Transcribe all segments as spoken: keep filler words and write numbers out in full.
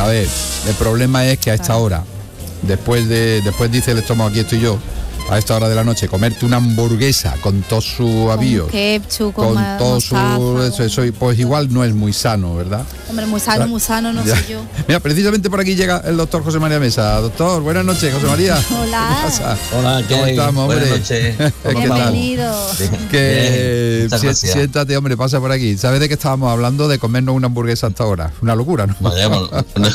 ver, el problema es que a esta hora, después de, después dice el estómago, aquí estoy yo, a esta hora de la noche, comerte una hamburguesa con todo su avío, con ketchup, con, con ma- todo mostaza, su eso, eso, y pues igual no es muy sano, ¿verdad? Hombre, muy sano, muy sano, no Ya. sé yo. Mira, precisamente por aquí llega el doctor José María Mesa. Doctor, buenas noches, José María. Hola. ¿Qué pasa? Hola, ¿qué ¿Cómo hay? estamos, hombre? Buenas noches. ¿Cómo ¿Qué tal? Bienvenido. Que Bien, muchas si- gracias. siéntate, hombre, pasa por aquí. ¿Sabes de qué estábamos hablando? De comernos una hamburguesa hasta ahora. Una locura, ¿no? Vaya, no, no,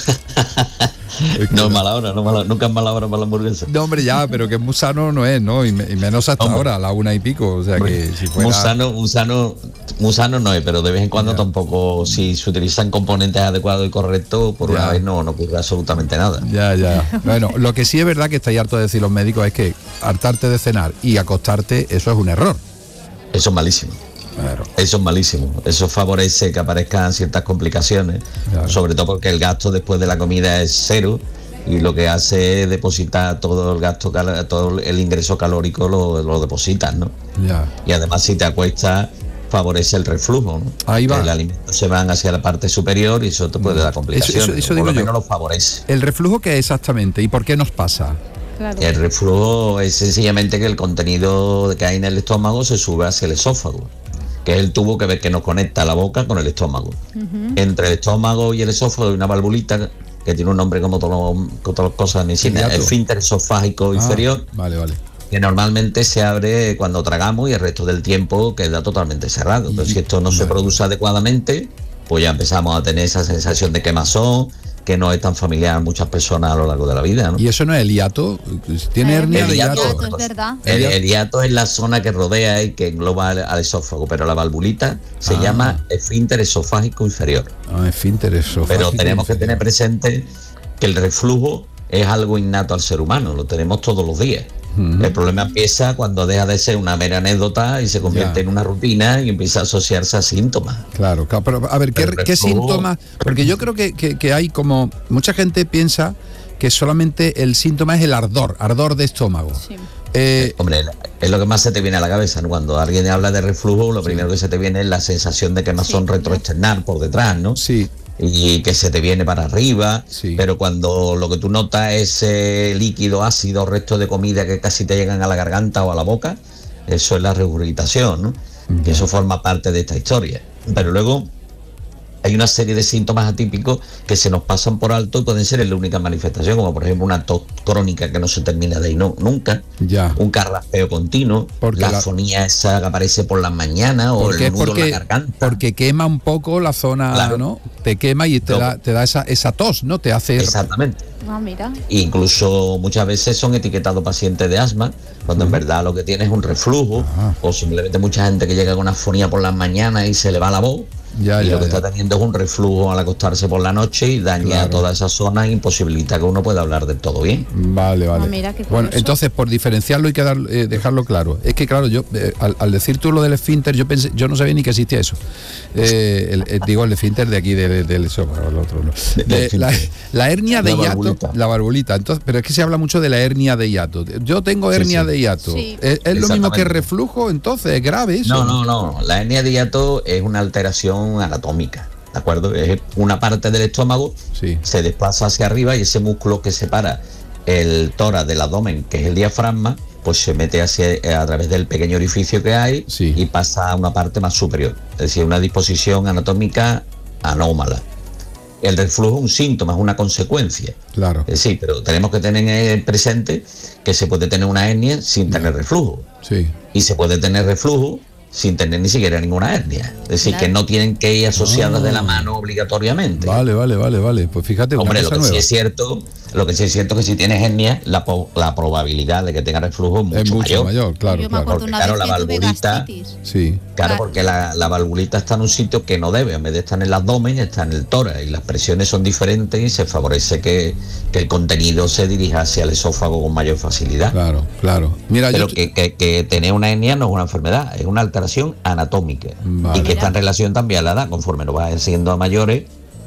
no es mala hora, no es mala- nunca es mala hora para la hamburguesa. No, hombre, ya, pero que muy sano no es, ¿no? Y, me- y menos hasta Hombre. ahora, a la una y pico. O sea que si fuera... Muy sano, muy sano, muy sano no es, pero de vez en cuando Ya. tampoco, si se utilizan componentes adecuados y correctos, por Ya. una vez no, no ocurre absolutamente nada. Ya, ya. Bueno, lo que sí es verdad que estáis harto de decir los médicos es que hartarte de cenar y acostarte, eso es un error. Eso es malísimo. Claro. Eso es malísimo. Eso favorece que aparezcan ciertas complicaciones, Claro. sobre todo porque el gasto después de la comida es cero y lo que hace es depositar todo el gasto, cal- todo el ingreso calórico lo, lo depositas, ¿no? Ya. Y además si te acuestas favorece el reflujo, ¿no? Ahí va. El alimento se van hacia la parte superior y eso te puede dar complicaciones. eso- eso o digo por lo yo. menos lo favorece. ¿El reflujo qué es exactamente y por qué nos pasa? Claro. El reflujo es sencillamente que el contenido que hay en el estómago se sube hacia el esófago, que es el tubo que, que nos conecta la boca con el estómago. Ujú. Entre el estómago y el esófago hay una valvulita que tiene un nombre como, todo, como todas las cosas de medicina, Hiato. el esfínter esofágico Ah, inferior, Vale, vale. que normalmente se abre cuando tragamos y el resto del tiempo queda totalmente cerrado. Entonces, si esto no se Vale. produce adecuadamente, pues ya empezamos a tener esa sensación de quemazón, que no es tan familiar a muchas personas a lo largo de la vida, ¿no? ¿Y eso no es el hiato? ¿Tiene Eh, hernia el de hiato. hiato? Es verdad. El, El hiato. el hiato es la zona que rodea y que engloba al, al esófago, pero la valvulita se Ah. llama esfínter esofágico inferior. Ah, esfínter esofágico Pero tenemos que inferior. tener presente que el reflujo es algo innato al ser humano, lo tenemos todos los días. Ujú. El problema empieza cuando deja de ser una mera anécdota y se convierte Ya. en una rutina y empieza a asociarse a síntomas. Claro, claro, pero a ver, ¿qué, El qué reflujo- síntomas? Porque yo creo que, que- que hay como... Mucha gente piensa que solamente el síntoma es el ardor, ardor de estómago. Sí. Eh, Hombre, es lo que más se te viene a la cabeza, ¿no? Cuando alguien habla de reflujo, lo primero que se te viene es la sensación de quemazón Sí. retroexternal por detrás, ¿no? sí, Y que se te viene para arriba, Sí. pero cuando lo que tú notas es ese líquido ácido, restos de comida que casi te llegan a la garganta o a la boca, eso es la regurgitación, ¿no? Y eso forma parte de esta historia. Pero luego hay una serie de síntomas atípicos que se nos pasan por alto y pueden ser la única manifestación, como por ejemplo una tos crónica que no se termina de ir no, nunca, ya. un carraspeo continuo, Porque la la- fonía esa que aparece por las mañanas o Porque, el nudo en porque, la garganta. porque quema un poco la zona, Claro. ¿no? Te quema y te Luego- da, te da esa, esa tos, ¿no? Te hace... Exactamente. Ah, mira. Incluso muchas veces son etiquetados pacientes de asma, cuando en verdad lo que tiene es un reflujo, Ah. o simplemente mucha gente que llega con una fonía por las mañanas y se le va la voz, Ya, y ya, lo que ya. está teniendo es un reflujo al acostarse por la noche y daña Claro. toda esa zona e imposibilita que uno pueda hablar del todo bien. Vale, vale. Ah, mira, qué bueno, curioso. entonces, por diferenciarlo y quedar, eh, dejarlo claro. Es que, claro, yo, eh, al, al decir tú lo del esfínter, yo pensé, yo no sabía ni que existía eso. Eh, el- el- digo, el esfínter de aquí, de- de- del esófago, el otro no. Del Eh, la, la hernia de La hiato, valvulita. la valvulita. Entonces, pero es que se habla mucho de la hernia de hiato. Yo tengo Sí, hernia sí. de hiato. Sí. ¿Es, es lo mismo que Exactamente. reflujo? Entonces, es grave eso. No, no, no. La hernia de hiato es una alteración anatómica, ¿de acuerdo? Es una parte del estómago, Sí. se desplaza hacia arriba y ese músculo que separa el tórax del abdomen, que es el diafragma, pues se mete hacia, eh, a través del pequeño orificio que hay Sí. y pasa a una parte más superior. Es decir, una disposición anatómica anómala. El reflujo es un síntoma, es una consecuencia. Claro. Eh, Sí, pero tenemos que tener eh, presente que se puede tener una hernia sin tener reflujo. Sí. Y se puede tener reflujo sin tener ni siquiera ninguna hernia. Es decir, Claro. que no tienen que ir asociadas Ah. de la mano obligatoriamente. Vale, vale, vale, vale. Pues fíjate, Hombre, una lo cosa que sí nueva. es cierto, lo que sí es cierto es que si tienes hernia, la, po- la probabilidad de que tenga reflujo es mucho, es mucho mayor, claro, Yo me claro. acuerdo Porque, una claro, vez la que tuve valvulita- gastritis. Sí. Claro, Claro. porque la, la valvulita está en un sitio que no debe, en vez de estar en el abdomen, está en el tórax y las presiones son diferentes y se favorece que, que el contenido se dirija hacia el esófago con mayor facilidad. Claro, claro. Mira, Pero yo... que, que- que tener una hernia no es una enfermedad, es una alteración anatómica. Vale. Y que está en relación también a la edad. Conforme nos vaya siendo mayores,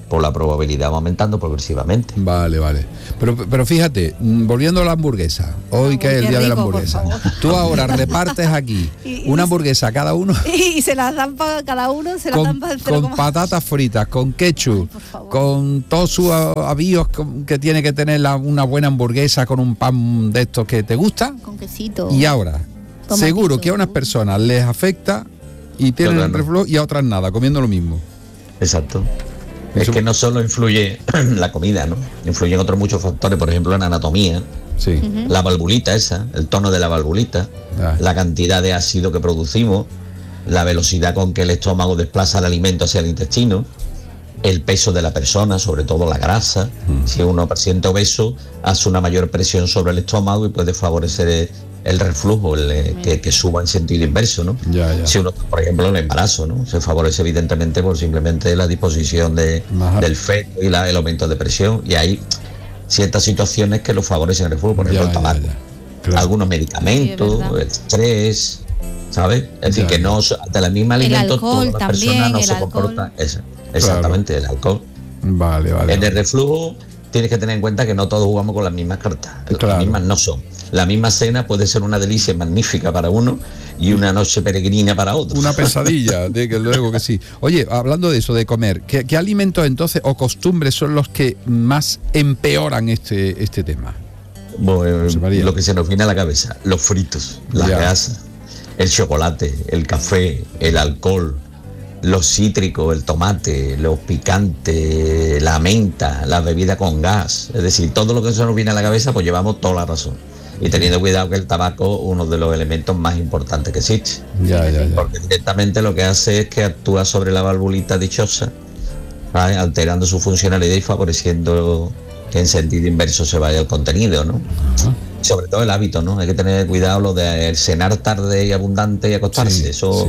pues la probabilidad va aumentando progresivamente. Vale, vale. Pero, pero fíjate, mm, volviendo a la hamburguesa, hoy Ah, que es el qué día de la rico, por hamburguesa, favor. tú ahora repartes aquí Y- y- una hamburguesa a cada uno Y se las dan para cada uno, se las con, dan para el cero con coma- patatas fritas, con ketchup, Ay, por favor. con todos sus a- avíos con- que tiene que tener la- una buena hamburguesa con un pan de estos que te gusta. Con quesito. Y ahora, Tomatito. seguro que a unas personas les afecta y tienen Claro, el no. reflujo y a otras nada, comiendo lo mismo. Exacto. Eso- Es que no solo influye la comida, ¿no? Influyen otros muchos factores, por ejemplo, en anatomía, Sí. la valvulita esa, el tono de la valvulita, Ah. la cantidad de ácido que producimos, la velocidad con que el estómago desplaza el alimento hacia el intestino, el peso de la persona, sobre todo la grasa. Si uno es paciente obeso, hace una mayor presión sobre el estómago y puede favorecer el, el reflujo, el, eh, que, que suba en sentido inverso, ¿no? Ya, ya. Si uno, por ejemplo, el embarazo, ¿no? Se favorece evidentemente por simplemente la disposición de, Ajá. del feto y la- el aumento de presión. Y hay ciertas situaciones que lo favorecen el reflujo, por ejemplo, Ya, el ya, tabaco, ya. Claro. algunos medicamentos, Sí, es verdad. el estrés, ¿sabes? Es decir, Ya, que ya. no de la misma alimento alcohol todas las también, personas no el se alcohol. comportan. Eso, exactamente, el alcohol. Vale, vale. En el reflujo tienes que tener en cuenta que no todos jugamos con las mismas cartas. Claro. Las mismas no son. La misma cena puede ser una delicia magnífica para uno y una noche peregrina para otro. Una pesadilla, de que luego que sí. Oye, hablando de eso, de comer, ¿qué, qué alimentos entonces o costumbres son los que más empeoran este, este tema? Bueno, José María. lo que se nos viene a la cabeza, los fritos, las Ya. grasas, el chocolate, el café, el alcohol, los cítricos, el tomate, los picantes, la menta, la bebida con gas. Es decir, todo lo que se nos viene a la cabeza, pues llevamos toda la razón. Y teniendo cuidado que el tabaco es uno de los elementos más importantes que existe. Ya, ya, ya. Porque directamente lo que hace es que actúa sobre la valvulita dichosa, ¿vale? Alterando su funcionalidad y favoreciendo que en sentido inverso se vaya el contenido, ¿no? Sobre todo el hábito, ¿no? Hay que tener cuidado lo de el cenar tarde y abundante y acostarse. Sí, Eso, sí.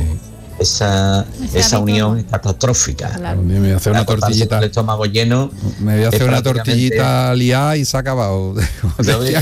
esa, Ese esa hábito unión no. es catastrófica. Claro. Me voy a hacer una Acostarse tortillita. con el estómago lleno. Me voy a hacer es una prácticamente- tortillita liada y se ha acabado. ¿Sabes?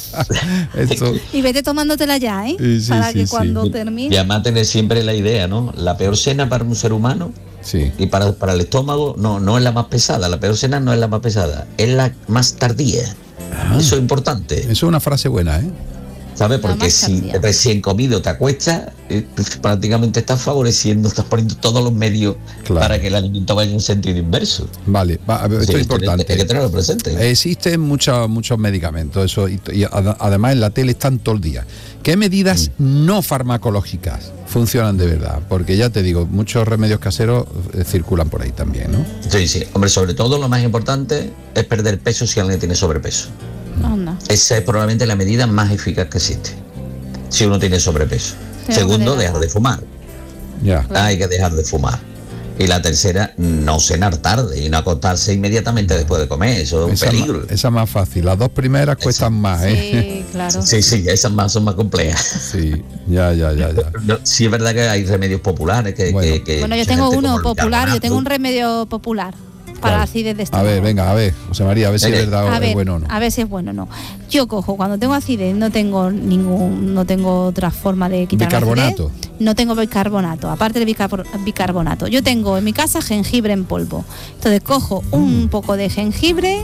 Esto, Y vete tomándotela ya, ¿eh? Sí, sí, Para sí, que sí. cuando Y termine. además tener siempre la idea, ¿no? La peor cena para un ser humano sí. y para, para el estómago no, no es la más pesada. La peor cena no es la más pesada, es la más tardía. Ah. Eso es importante. Eso es una frase buena, ¿eh? ¿Sabes? La Porque más si tardía. recién comido te acuestas, eh, pues, prácticamente estás favoreciendo, estás poniendo todos los medios Claro. para que el alimento vaya en sentido inverso. Vale, va, a ver, esto Sí, es importante. Hay que tenerlo presente. Existen muchos muchos medicamentos, eso y, y ad- además en la tele están todo el día. ¿Qué medidas no farmacológicas funcionan de verdad? Porque ya te digo, muchos remedios caseros eh, circulan por ahí también, ¿no? Sí, sí. Hombre, sobre todo lo más importante es perder peso si alguien tiene sobrepeso. Anda. Esa es probablemente la medida más eficaz que existe. Si uno tiene sobrepeso. Tengo Segundo, que dejar de fumar. Ya. Hay que dejar de fumar. Y la tercera, no cenar tarde y no acostarse inmediatamente después de comer. Eso es un Esa, es peligro. más- esa es más fácil. Las dos primeras cuestan más, ¿eh? Sí, claro. Sí, sí, esas más son más complejas. Sí, ya, ya, ya, ya. No, sí es verdad que hay remedios populares que... Bueno. que- que Bueno, yo mucha tengo gente uno como el popular, yo bicarbonato. tengo un remedio popular para Claro. acidez de A estómago. ver, venga, a ver, José María, a ver si es Venga. verdad o A es ver, bueno o no. a ver si es bueno o no. Yo cojo, cuando tengo acidez, no tengo ningún, no tengo otra forma de quitar la Bicarbonato. acidez. No tengo bicarbonato, aparte del bicarbor- bicarbonato. Yo tengo en mi casa jengibre en polvo. Entonces cojo un Mm. poco de jengibre,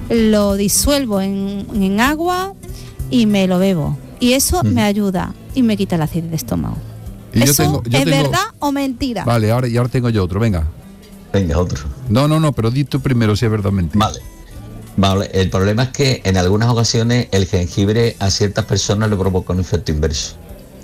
lo disuelvo en, en agua y me lo bebo. Y eso Mm. me ayuda y me quita la acidez de estómago. Y yo ¿Eso tengo- yo es tengo- verdad o mentira? Vale, ahora, y ahora tengo yo otro, venga. Venga, otro. No, no, no, pero di tú primero si es verdad o mentira. Vale. Vale, el problema es que en algunas ocasiones el jengibre a ciertas personas le provoca un efecto inverso.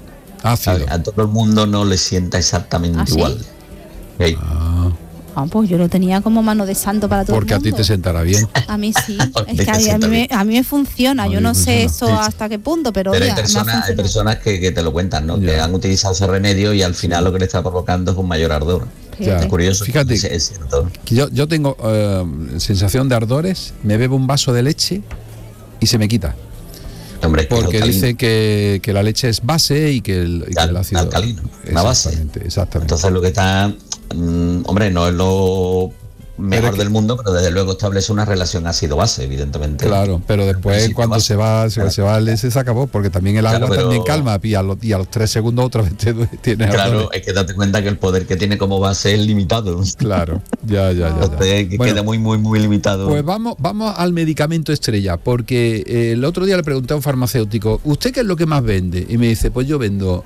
Ácido. A, a todo el mundo no le sienta exactamente ¿Ah, sí? igual. Sí. Ah, Ah, pues yo lo tenía como mano de santo para todo porque a el ti mundo. te sentará bien. A mí sí, Porque es que a, te mí- a mí, me, sienta a mí me funciona, A yo mí no sé funciona. eso hasta qué punto, pero, Pero oye, hay me ha personas, hay funcionado. personas que, que te lo cuentan, ¿no? Que Ya. han utilizado ese remedio y al final lo que le está provocando es un mayor ardor. Ya. Es curioso. Fíjate. Es, es cierto. Que Yo, yo tengo eh, sensación de ardores, me bebo un vaso de leche y se me quita. Hombre, es que es Porque alcalino. dice que, que la leche es base y que el, y que Al- el ácido... alcalino, una base. Exactamente, exactamente. Entonces lo que está, mm, hombre, no es lo mejor que, del mundo, pero desde luego establece una relación ácido-base, evidentemente. Claro, pero después cuando se va, se, claro. se va el ese se acabó, porque también el agua claro, pero, también calma, y a, los, y a los tres segundos otra vez te, tienes Claro, ardores. Es que date cuenta que el poder que tiene como base es limitado. Claro, ya, ya, ya. ya. Entonces, que bueno, queda muy, muy, muy limitado. Pues vamos, vamos al medicamento estrella, porque eh, el otro día le pregunté a un farmacéutico, ¿usted qué es lo que más vende? Y me dice, pues yo vendo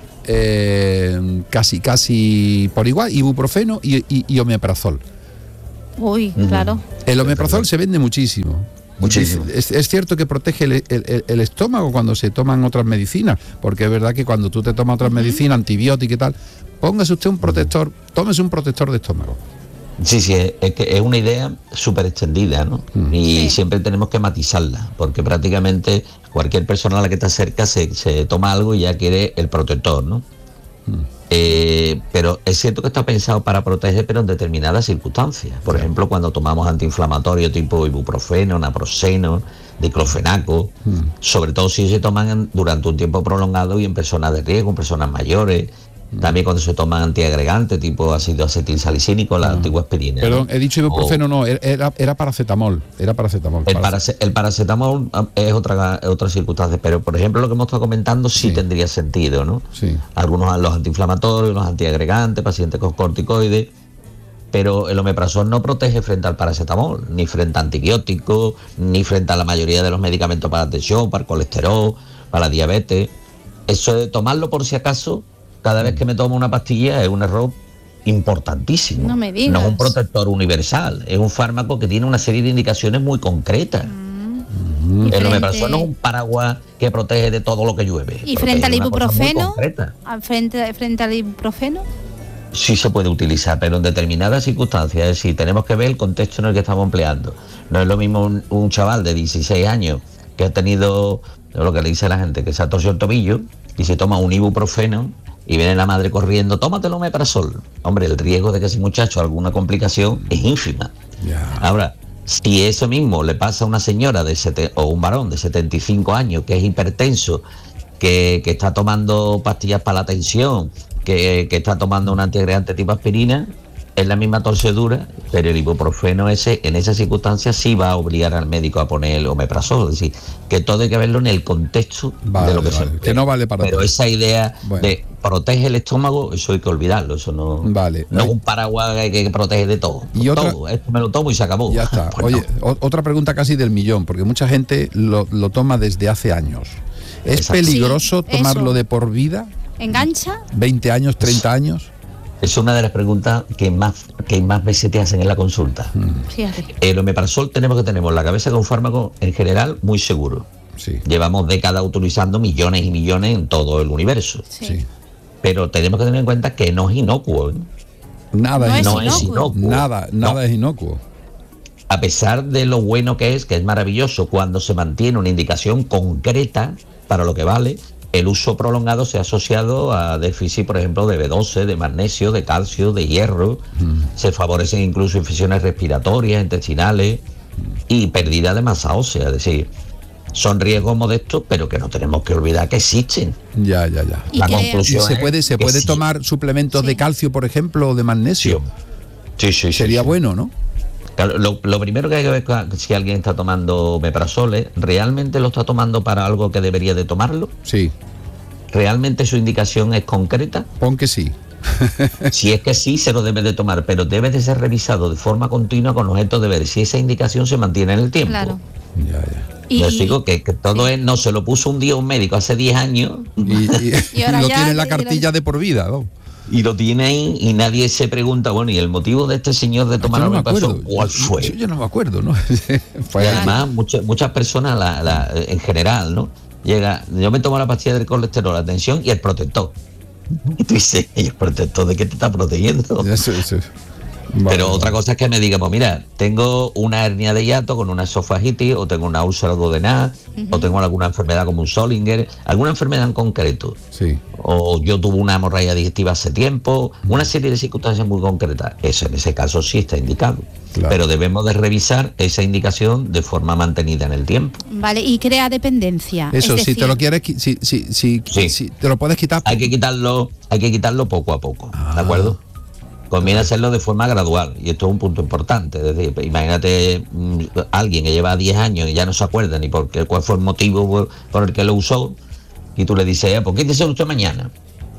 eh, casi, casi por igual, ibuprofeno y, y, y omeprazol. Uy, uh-huh. claro. El omeprazol se vende muchísimo. Muchísimo. Es, es cierto que protege el, el, el estómago cuando se toman otras medicinas, porque es verdad que cuando tú te tomas otras uh-huh. medicinas, antibióticos y tal, póngase usted un protector, tómese un protector de estómago. Sí, sí, es, es que es una idea súper extendida, ¿no? Uh-huh. Y sí. siempre tenemos que matizarla, porque prácticamente cualquier persona a la que te acercas se, se toma algo y ya quiere el protector, ¿no? Uh-huh. Eh, pero es cierto que está pensado para proteger, pero en determinadas circunstancias. Por sí. ejemplo, cuando tomamos antiinflamatorios tipo ibuprofeno, naproxeno, diclofenaco, mm. sobre todo si se toman durante un tiempo prolongado y en personas de riesgo, en personas mayores. Mm. También cuando se toman antiagregantes tipo ácido acetilsalicínico, la mm. antigua aspirina. Perdón, ¿no? He dicho ibuprofeno, o, no, era, era paracetamol. Era paracetamol. El, parace, el paracetamol es otra, otra circunstancia, pero por ejemplo lo que hemos estado comentando sí, sí. tendría sentido, ¿no? Sí. Algunos los antiinflamatorios, los antiagregantes, pacientes con corticoides, pero el omeprazol no protege frente al paracetamol, ni frente a antibióticos, ni frente a la mayoría de los medicamentos para la tensión, para el colesterol, para la diabetes. Eso de tomarlo por si acaso, cada vez que me tomo una pastilla es un error importantísimo. No me digas. No es un protector universal, es un fármaco que tiene una serie de indicaciones muy concretas. Mm. El omeprazol no es un paraguas que protege de todo lo que llueve. ¿Y frente al ibuprofeno? ¿Frente, frente al ibuprofeno? Sí se puede utilizar, pero en determinadas circunstancias. Es decir, tenemos que ver el contexto en el que estamos empleando. No es lo mismo un, un chaval de dieciséis años que ha tenido, lo que le dice a la gente, que se ha torcido el tobillo y se toma un ibuprofeno y viene la madre corriendo, tómate el omeprazol. Hombre, el riesgo de que ese muchacho alguna complicación es ínfima. Yeah. Ahora, si eso mismo le pasa a una señora de sete, o un varón de setenta y cinco años que es hipertenso, que, que está tomando pastillas para la tensión, que, que está tomando un antiagregante tipo aspirina, es la misma torcedura, pero el ibuprofeno ese, en esas circunstancias sí va a obligar al médico a poner el omeprazol. Es decir, que todo hay que verlo en el contexto vale, de lo que vale, se que no vale para Pero todo. Esa idea bueno. de protege el estómago, eso hay que olvidarlo. Eso no, vale, no es un paraguas que, que protege de todo. Y otra, todo. Esto me lo tomo y se acabó. Ya está. Pues Oye, no. otra pregunta casi del millón, porque mucha gente lo, lo toma desde hace años. ¿Es Exacto. peligroso sí, tomarlo eso. de por vida? ¿Engancha? ¿veinte años, treinta años? Es una de las preguntas que más que más veces te hacen en la consulta. Mm. El omeprazol tenemos que tener en la cabeza que es un fármaco en general muy seguro. Sí. Llevamos décadas utilizando millones y millones en todo el universo. Sí. Pero tenemos que tener en cuenta que no es inocuo. ¿eh? Nada no es, no inocuo. es inocuo. Nada, nada no. es inocuo. A pesar de lo bueno que es, que es maravilloso, cuando se mantiene una indicación concreta para lo que vale, el uso prolongado se ha asociado a déficit, por ejemplo, de B doce, de magnesio, de calcio, de hierro. Mm. Se favorecen incluso infecciones respiratorias, intestinales y pérdida de masa ósea. Es decir, son riesgos modestos, pero que no tenemos que olvidar que existen. Ya, ya, ya. La conclusión ¿Y se puede, se puede sí. tomar suplementos sí. de calcio, por ejemplo, o de magnesio? Sí, sí, sí. Sería sí, sí. bueno, ¿no? Claro, lo, lo primero que hay que ver si alguien está tomando omeprazol es, ¿realmente lo está tomando para algo que debería de tomarlo? Sí. ¿Realmente su indicación es concreta? Pon que sí. Si es que sí, se lo debe de tomar, pero debe de ser revisado de forma continua con objeto de ver si esa indicación se mantiene en el tiempo. Claro. Ya, ya. Y, Les digo que, que todo sí. es, no se lo puso un día un médico hace diez años. Y, y, y lo tiene en la cartilla de por vida, ¿no? Y lo tiene ahí y nadie se pregunta, bueno, ¿y el motivo de este señor de tomar omeprazol cuál fue? Yo, yo no me acuerdo, ¿no? Fue además, muchas, muchas personas, la, la, en general, ¿no? Llega, yo me tomo la pastilla del colesterol, la tensión y el protector. Y tú dices, ¿y el protector de qué te está protegiendo? Eso, eso. Vale, Pero vale. otra cosa es que me diga, pues mira, tengo una hernia de hiato con una esofagitis, o tengo una úlcera duodenal, uh-huh. o tengo alguna enfermedad como un Solinger, alguna enfermedad en concreto. Sí. O yo tuve una hemorragia digestiva hace tiempo, una serie de circunstancias muy concretas. Eso en ese caso sí está indicado. Claro. Pero debemos de revisar esa indicación de forma mantenida en el tiempo. Vale, y crea dependencia. Eso, es si decir... te lo quieres, si, si, si, sí. si te lo puedes quitar. Hay que quitarlo, hay que quitarlo poco a poco, ah. ¿de acuerdo? Conviene hacerlo de forma gradual, y esto es un punto importante. Es decir, imagínate mmm, alguien que lleva diez años y ya no se acuerda ni por qué, cuál fue el motivo por, por el que lo usó, y tú le dices, eh, ¿por qué dice usted mañana?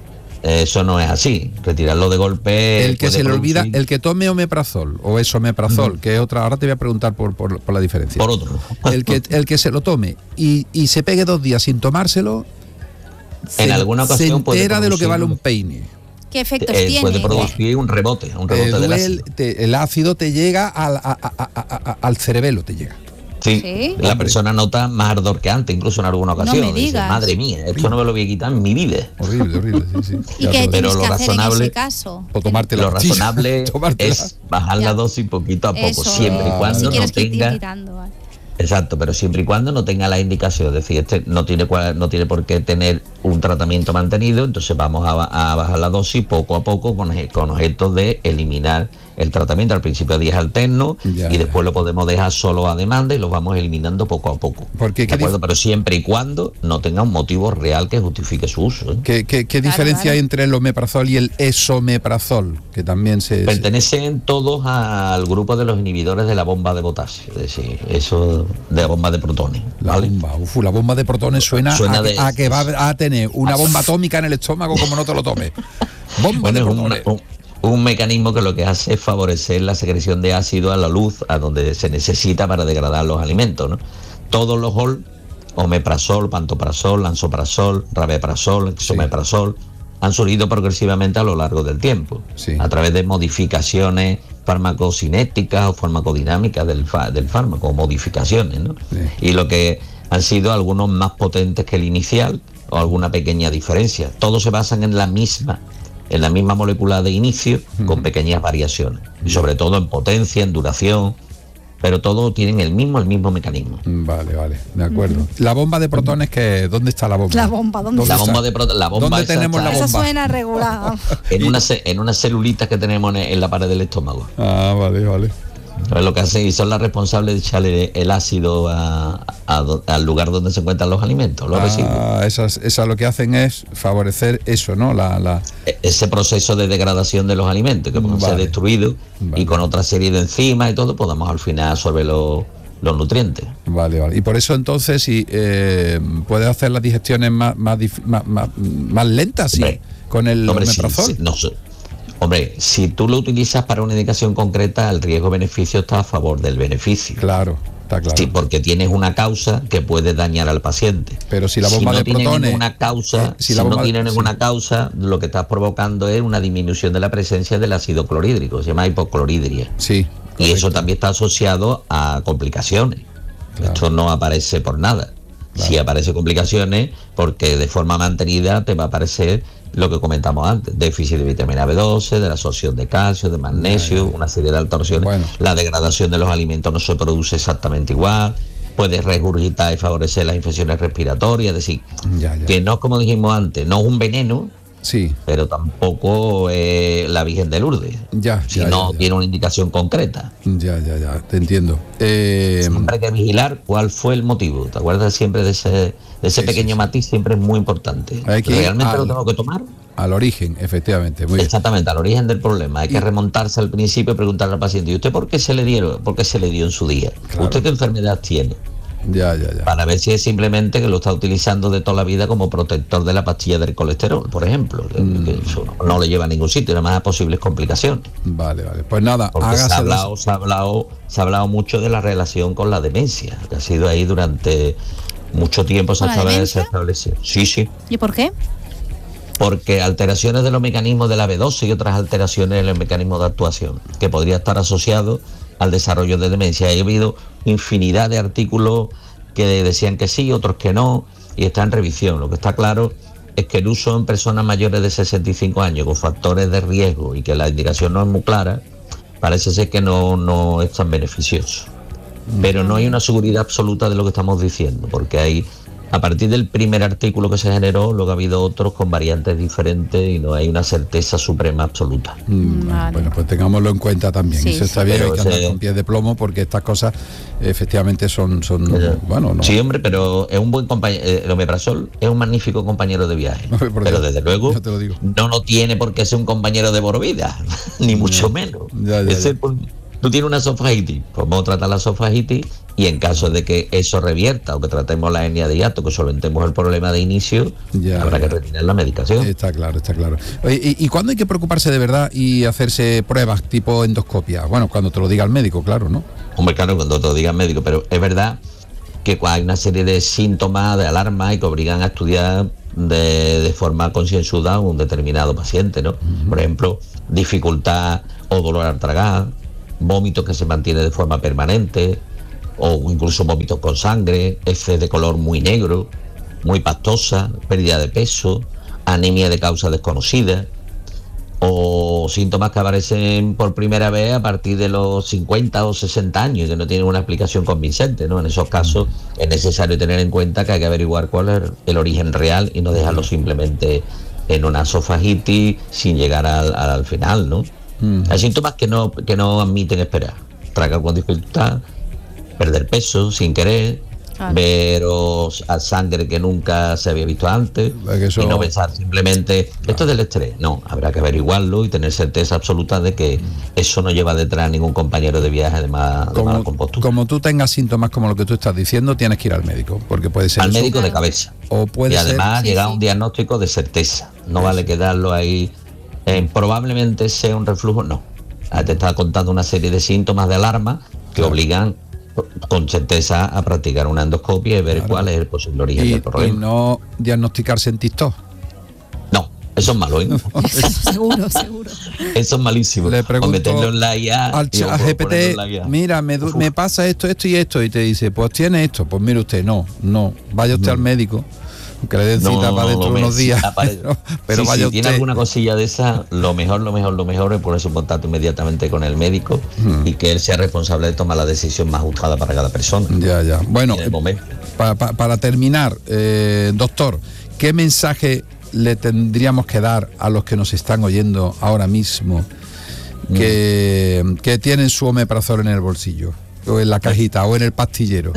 Eso no es así. Retirarlo de golpe. El que se le olvida, el que tome omeprazol o esomeprazol, uh-huh. que es otra. Ahora te voy a preguntar por, por, por la diferencia. Por otro. El que, el que se lo tome y, y se pegue dos días sin tomárselo, en se, alguna ocasión se entera de lo que vale un peine. ¿Qué efectos eh, tiene? Puede producir un rebote, un rebote eh, del el, ácido. Te, el ácido te llega al, a, a, a, a, al cerebelo, te llega. Sí, ¿Sí? La persona nota más ardor que antes, incluso en alguna ocasión. No me digas. Dice, madre mía, esto no me lo voy a quitar en mi vida. Horrible, horrible, sí, sí. ¿Y qué Pero tienes lo que hacer razonable, en ese caso? O tomarte lo la razonable tomártela. es bajar Ya. la dosis poquito a poco, Eso, siempre y cuando si no quieres que ir tenga. tirando, vale. Exacto, pero siempre y cuando no tenga la indicación, es decir, este no tiene cual- no tiene por qué tener un tratamiento mantenido, entonces vamos a, ba- a bajar la dosis poco a poco con, eje- con objeto de eliminar el tratamiento. Al principio días alternos Ya, y ya. después lo podemos dejar solo a demanda y lo vamos eliminando poco a poco. Porque ¿De qué acuerdo? dif- Pero siempre y cuando no tenga un motivo real que justifique su uso, ¿eh? ¿Qué, qué, qué Claro, diferencia claro. hay entre el omeprazol y el esomeprazol? Que también se... se- Pertenecen todos al grupo de los inhibidores de la bomba de potasio, es decir, eso de la bomba de protones. La ¿vale? bomba, uf, la bomba de protones suena, Suena a, que, de- a que va a tener una bomba atómica en el estómago como no te lo tomes. Bomba Bueno, de es un, protones. un- un mecanismo que lo que hace es favorecer la secreción de ácido a la luz, a donde se necesita para degradar los alimentos, ¿no? Todos los O L, omeprazol, pantoprazol, lansoprazol, rabeprazol, exomeprazol, han surgido progresivamente a lo largo del tiempo, Sí. a través de modificaciones farmacocinéticas o farmacodinámicas del, fa- del fármaco, o modificaciones, ¿no? Sí. Y lo que han sido algunos más potentes que el inicial, o alguna pequeña diferencia. Todos se basan en la misma, en la misma molécula de inicio, con pequeñas variaciones, y sobre todo en potencia, en duración, pero todos tienen el mismo, el mismo mecanismo. Vale, vale, de acuerdo. La bomba de protones, que ¿dónde está la bomba? La bomba, ¿dónde La está? bomba de proto- la bomba ¿Dónde esa tenemos está la Eso bomba? suena regular. en una ce- en unas celulitas que tenemos en, en la pared del estómago. Ah, vale, vale. Pues lo que hacen y son las responsables de echarle el ácido a- a do- al lugar donde se encuentran los alimentos, los residuos. Ah, esas, esas lo que hacen es favorecer eso, ¿no? La, la... E- Ese proceso de degradación de los alimentos que pueden Vale. ser destruidos Vale. y con otra serie de enzimas y todo podamos al final absorber los, los nutrientes. Vale, vale. Y por eso entonces, si eh, puedes hacer las digestiones más, más, dif- más, más, más lentas, sí, Hombre, con el Hombre, si, omeprazol. si- no sé. Hombre, si tú lo utilizas para una indicación concreta, el riesgo-beneficio está a favor del beneficio. Claro, está claro. Sí, porque tienes una causa que puede dañar al paciente. Pero si la bomba no de tiene protones- ninguna causa, eh, si si, la no bomba- tiene ninguna sí. causa, lo que estás provocando es una disminución de la presencia del ácido clorhídrico, se llama hipocloridria. Sí. Y eso correcto. también está asociado a complicaciones. Claro. Esto no aparece por nada. Claro. Sí aparece complicaciones porque de forma mantenida te va a aparecer lo que comentamos antes, déficit de vitamina B doce, de la absorción de calcio, de magnesio, Ya, ya, ya. una serie de alteraciones. Bueno. La degradación de los alimentos no se produce exactamente igual, puede regurgitar y favorecer las infecciones respiratorias, es decir, Ya, ya. que no es como dijimos antes, no es un veneno, Sí, pero tampoco es la Virgen de Lourdes, ya. si ya, no ya, ya. tiene una indicación concreta. Ya, ya, ya, te entiendo. Eh, Siempre hay que vigilar cuál fue el motivo. ¿Te acuerdas siempre de ese, de ese Sí, pequeño sí, sí. matiz? Siempre es muy importante. Hay que ir ¿Realmente al- lo tengo que tomar? al origen, efectivamente. Muy bien. Exactamente, al origen del problema. Hay Y- que remontarse al principio y preguntarle al paciente, ¿y usted por qué se le dieron? ¿Por qué se le dio en su día? Claro. ¿Usted qué enfermedad tiene? Ya, ya, ya. Para ver si es simplemente que lo está utilizando de toda la vida como protector de la pastilla del colesterol, por ejemplo. que- Mm. que eso no le lleva a ningún sitio, además a posibles complicaciones. Vale, vale. Pues nada, Porque se hágase ha, las- hablado, se, ha hablado, se ha hablado mucho de la relación con la demencia, que ha sido ahí durante mucho tiempo se ha ¿Con la establecido- demencia? se ha establecido. Sí, sí. ¿Y por qué? Porque alteraciones de los mecanismos de la B doce y otras alteraciones en el mecanismo de actuación, que podría estar asociado al desarrollo de demencia. Ha habido infinidad de artículos que decían que sí, otros que no, y está en revisión. Lo que está claro es que el uso en personas mayores de sesenta y cinco años con factores de riesgo y que la indicación no es muy clara, parece ser que no, no es tan beneficioso. Pero no hay una seguridad absoluta de lo que estamos diciendo, porque hay A partir del primer artículo que se generó, luego ha habido otros con variantes diferentes y no hay una certeza suprema absoluta. Mm, vale. Bueno, pues tengámoslo en cuenta también. Sí, Eso está sí. bien, pero hay que andar ese... con pies de plomo porque estas cosas efectivamente son... son pero, bueno, no. Sí, hombre, pero es un buen compañero. El omeprazol es un magnífico compañero de viaje. No, pero desde luego lo digo. no lo tiene porque es un compañero de por vida, ni no. mucho menos. Ya, ya, Ese, ya. Tú tienes una esofagititis, pues vamos a tratar la esofagititis y en caso de que eso revierta o que tratemos la hernia de hiato, que solventemos el problema de inicio, ya, habrá ya. que retirar la medicación. Está claro, está claro. Oye, ¿y, ¿y cuándo hay que preocuparse de verdad y hacerse pruebas tipo endoscopia? Bueno, cuando te lo diga el médico, claro, ¿no? Hombre, claro, cuando te lo diga el médico, pero es verdad que hay una serie de síntomas, de alarma y que obligan a estudiar de, de forma concienzuda a un determinado paciente, ¿no? Uh-huh. Por ejemplo, dificultad o dolor al tragar, vómitos que se mantiene de forma permanente o incluso vómitos con sangre, heces de color muy negro, muy pastosa, pérdida de peso, anemia de causa desconocida o síntomas que aparecen por primera vez a partir de los cincuenta o sesenta años y que no tienen una explicación convincente, ¿no? En esos casos es necesario tener en cuenta que hay que averiguar cuál es el origen real y no dejarlo simplemente en una esofagitis sin llegar al, al final, ¿no? Mm. Hay síntomas que no, que no admiten esperar. Tragar con dificultad, perder peso sin querer, claro. ver a sangre que nunca se había visto antes eso... y no pensar simplemente claro. esto es del estrés. No, habrá que averiguarlo y tener certeza absoluta de que eso no lleva detrás ningún compañero de viaje de, más, de mala compostura. Como tú tengas síntomas como lo que tú estás diciendo, tienes que ir al médico, porque puede ser al médico claro. de cabeza o puede y además ser... llegar sí, a un sí. diagnóstico de certeza. No sí. vale quedarlo ahí. Eh, probablemente sea un reflujo, no. Te está contando una serie de síntomas de alarma que claro. obligan con certeza a practicar una endoscopia y ver claro. cuál es el posible origen y, del problema. Y no diagnosticarse en TikTok. No, eso es malo, ¿eh? seguro, seguro. Eso es malísimo. Le pregunto o meterlo en la I A al y G P T, mira, me, me pasa esto, esto y esto, y te dice, pues tiene esto, pues mire usted, no, no, vaya usted no. al médico. Que le den cita no, para dentro de unos días. Pero, pero sí, vaya si usted. tiene alguna cosilla de esa, lo mejor, lo mejor, lo mejor es ponerse en contacto inmediatamente con el médico hmm. y que él sea responsable de tomar la decisión más ajustada para cada persona. Ya, ya. Bueno, eh, para, para, para terminar, eh, doctor, ¿qué mensaje le tendríamos que dar a los que nos están oyendo ahora mismo que, hmm. que tienen su omeprazol en el bolsillo? O en la cajita, o en el pastillero.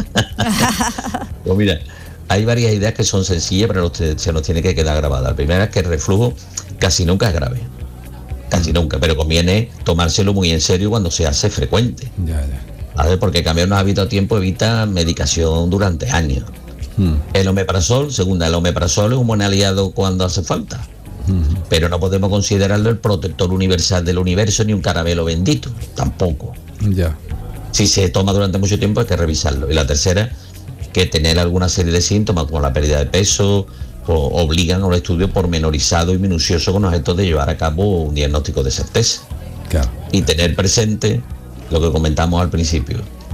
Pues mira, hay varias ideas que son sencillas, pero se nos tiene que quedar grabada. La primera es que el reflujo casi nunca es grave. Casi nunca, pero conviene tomárselo muy en serio cuando se hace frecuente. Ya, ya. ¿Vale? Porque cambiar los hábitos a tiempo evita medicación durante años. Hmm. El omeprazol, segunda, el omeprazol es un buen aliado cuando hace falta. Hmm. Pero no podemos considerarlo el protector universal del universo ni un caramelo bendito. Tampoco. Ya. Si se toma durante mucho tiempo hay que revisarlo. Y la tercera, que tener alguna serie de síntomas como la pérdida de peso o obligan a un estudio pormenorizado y minucioso con objeto de llevar a cabo un diagnóstico de certeza. Claro. Y tener presente lo que comentamos al principio,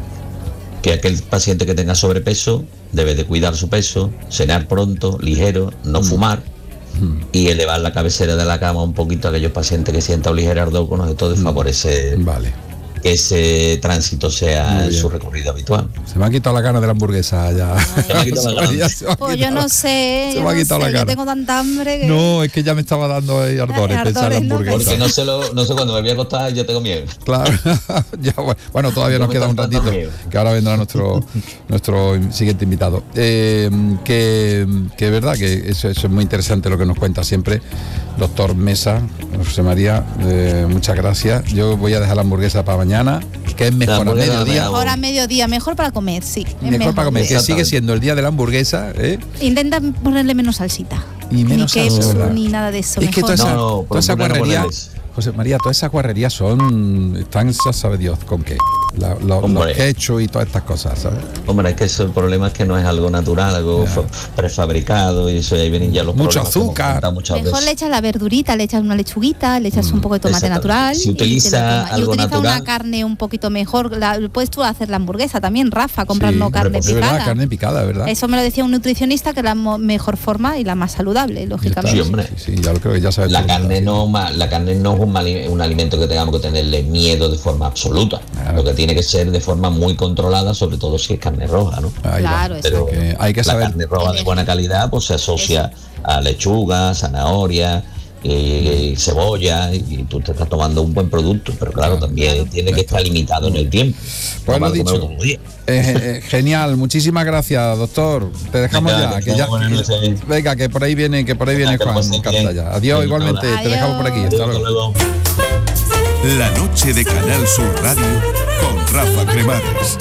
que aquel paciente que tenga sobrepeso debe de cuidar su peso, cenar pronto, ligero, no mm. fumar mm. y elevar la cabecera de la cama un poquito a aquellos pacientes que sientan un ligero ardor con objeto de favorecer mm. vale. que ese tránsito sea en su recorrido habitual. Se me ha quitado la gana de la hamburguesa ya. Se me ha quitado la gana. Pues yo no sé, se me ha quitado la gana. Yo tengo tanta hambre que... No, es que ya me estaba dando ahí ardores, ardores pensar en la hamburguesa. Porque no sé, lo, no sé cuándo me voy a acostar, yo tengo miedo. Claro, ya, bueno, todavía nos queda un ratito, que ahora vendrá nuestro nuestro siguiente invitado. Eh, que, que es verdad que eso, eso es muy interesante lo que nos cuenta siempre doctor Mesa, José María, eh, muchas gracias. Yo voy a dejar la hamburguesa para mañana, que es mejor a mediodía. Mejor a mediodía, mejor para comer, sí. Mejor, mejor para comer, que sigue siendo el día de la hamburguesa. ¿eh? Intenta ponerle menos salsita. Y menos ni queso, salsa. Ni nada de eso. Es que toda esa, no, no, toda esa guarrería, José María, todas esas guarrerías son, están, ya sabe Dios con qué. La, la, los quechos y todas estas cosas, ¿sabes? Hombre, es que eso, el problema es que no es algo natural, algo yeah. prefabricado y eso, ahí vienen ya los mucho azúcar. Mejor veces. le echas la verdurita, le echas una lechuguita, le echas mm, un poco de tomate natural. Si utiliza y, algo y utiliza natural, una carne un poquito mejor. La, puedes tú hacer la hamburguesa también, Rafa, comprando sí, carne picada. Verdad, carne picada, ¿verdad? Eso me lo decía un nutricionista, que es la mo- mejor forma y la más saludable, lógicamente. Sí, hombre. Sí, sí, ya lo creo que ya sabes. La carne no, la carne no es un, mal, un alimento que tengamos que tenerle miedo de forma absoluta. Claro. Lo que tiene que ser de forma muy controlada, sobre todo si es carne roja, ¿no? Ahí claro, pero que hay que saber. La carne roja de buena calidad pues se asocia eso. a lechuga, zanahoria, y cebolla, y tú te estás tomando un buen producto, pero claro, también tiene que estar limitado en el tiempo. Pues lo dicho. Eh, eh, genial, muchísimas gracias, doctor. Te dejamos venga, ya, que ya que, venga, que por ahí viene, que por ahí viene venga, Juan Cartaya. Adiós, venga, igualmente, adiós. Te dejamos por aquí. Hasta Adiós, luego. La noche de Canal Sur Radio con Rafa Cremades.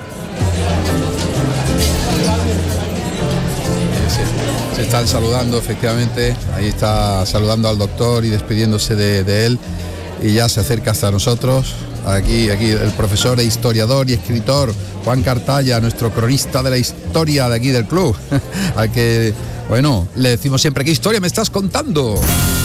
Se están saludando, efectivamente. Ahí está saludando al doctor y despidiéndose de, de él. Y ya se acerca hasta nosotros. Aquí, aquí el profesor e historiador y escritor Juan Cartaya, nuestro cronista de la historia de aquí del club. Al que, bueno, le decimos siempre, ¿qué historia me estás contando?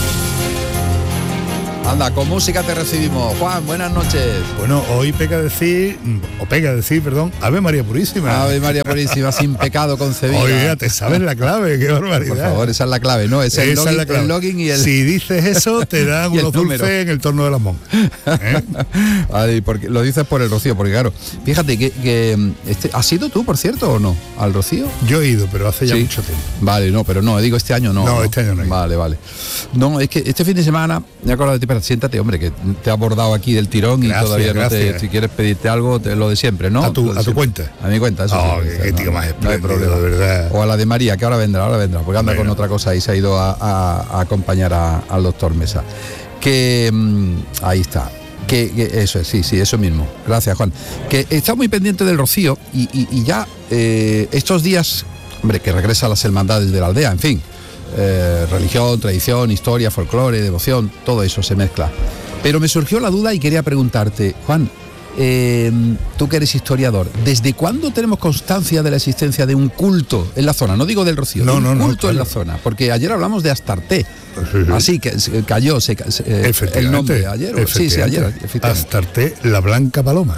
Anda, con música te recibimos. Juan, buenas noches. Bueno, hoy pega decir, o pega decir, perdón, Ave María Purísima. Ave María Purísima, sin pecado concebida. Oiga, te sabes la clave, qué barbaridad. Por favor, esa es la clave, ¿no? Es el, esa login, es la clave. El login y el... Si dices eso, te dan unos dulces en el torno de las monjas. ¿Eh? Ay, porque lo dices por el Rocío, porque claro, fíjate que, que este, ¿has ido tú, por cierto, o no? ¿Al Rocío? Yo he ido, pero hace ya ¿Sí? mucho tiempo. Vale, no, pero no, digo este año no. No, este año no. Vale, vale. No, es que este fin de semana, me acuerdo de ti, pero siéntate, hombre, que te ha abordado aquí del tirón gracias, y todavía no gracias. te, si quieres pedirte algo, te, lo de siempre, ¿no? A tu, a tu cuenta. A mi cuenta, eso oh, sí. Qué, qué tío no, más no espléndido, hay problema. De verdad. O a la de María, que ahora vendrá, ahora vendrá, porque anda bueno. con otra cosa y se ha ido a, a, a acompañar a, al doctor Mesa. Que mmm, ahí está. Que, que eso es, sí, sí, eso mismo. Gracias, Juan. Que está muy pendiente del Rocío y, y, y ya eh, estos días, hombre, que regresa a las hermandades de la aldea, en fin. Eh, religión, tradición, historia, folclore, devoción, todo eso se mezcla. Pero me surgió la duda y quería preguntarte, Juan, eh, tú que eres historiador, ¿desde cuándo tenemos constancia de la existencia de un culto en la zona? No digo del Rocío, no, de un no, culto no, en la zona, porque ayer hablamos de Astarté. Sí, sí. Así que cayó se, se, el nombre ayer. Sí, sí, ayer. Astarté, la Blanca Paloma.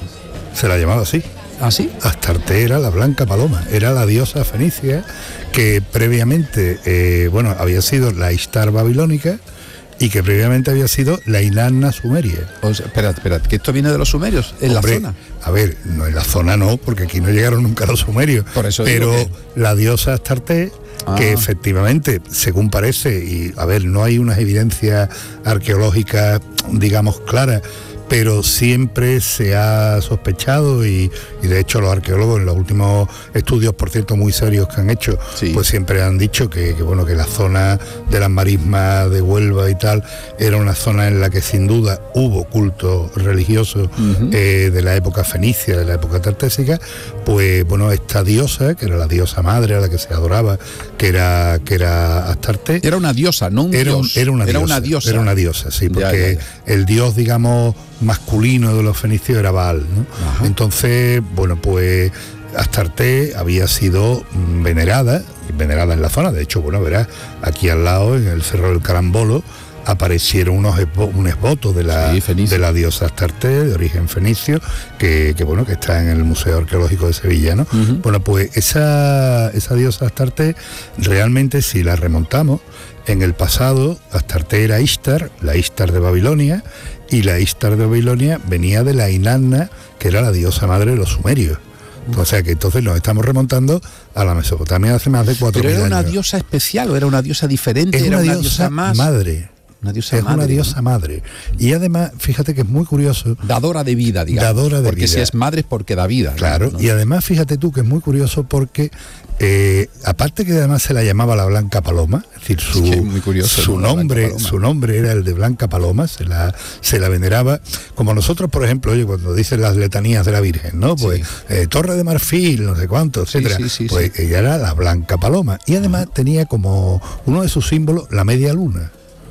Se la llamaba así. ¿Ah, sí? Astarté era la Blanca Paloma, era la diosa fenicia que previamente, eh, bueno, había sido la Ishtar babilónica y que previamente había sido la Inanna sumeria. O sea, espera, espera, que esto viene de los sumerios, en Hombre, la zona. A ver, no en la zona no, porque aquí no llegaron nunca los sumerios. Por eso pero que... la diosa Astarté, ah. que efectivamente, según parece, y a ver, no hay unas evidencias arqueológicas, digamos, claras, pero siempre se ha sospechado y, y de hecho los arqueólogos en los últimos estudios, por cierto, muy serios que han hecho, sí. pues siempre han dicho que, que bueno, que la zona de las marismas de Huelva y tal era una zona en la que sin duda hubo culto religioso uh-huh. eh, de la época fenicia, de la época tartésica. Pues bueno, esta diosa, que era la diosa madre a la que se adoraba, que era que era Astarté, era una diosa, no un era, dios. Era una era diosa, una diosa. Era una diosa, sí, porque ya, ya, ya. el dios, digamos, masculino de los fenicios era Baal, ¿no? Ajá. Entonces, bueno, pues Astarté había sido venerada, venerada en la zona. De hecho, bueno, verás, aquí al lado, en el Cerro del Carambolo, aparecieron unos un esboto de la, sí, de la diosa Astarté, de origen fenicio, que, que bueno, que está en el Museo Arqueológico de Sevilla, ¿no? Uh-huh. Bueno, pues esa, esa diosa Astarté, realmente, si la remontamos, en el pasado, Astarté era Ishtar, la Ishtar de Babilonia, y la Ishtar de Babilonia venía de la Inanna, que era la diosa madre de los sumerios. O sea que entonces nos estamos remontando a la Mesopotamia hace más de cuatro mil años. ¿Pero era una diosa especial o era una diosa diferente? Es ¿Era una, una diosa, diosa más? madre. Una diosa es madre, una diosa ¿no? madre. Y además, fíjate que es muy curioso. Dadora de vida, digamos. Dadora de porque vida. si es madre es porque da vida. Claro, ¿no? Y además, fíjate tú que es muy curioso porque, eh, aparte que además se la llamaba la Blanca Paloma, es decir, su, es muy curioso, su nombre, su nombre era el de Blanca Paloma, se la, se la veneraba. Como nosotros, por ejemplo, oye, cuando dicen las letanías de la Virgen, ¿no? Pues sí. eh, Torre de Marfil, no sé cuánto, etcétera. Sí, sí, sí, pues sí. ella era la Blanca Paloma. Y además uh-huh. tenía como uno de sus símbolos la media luna.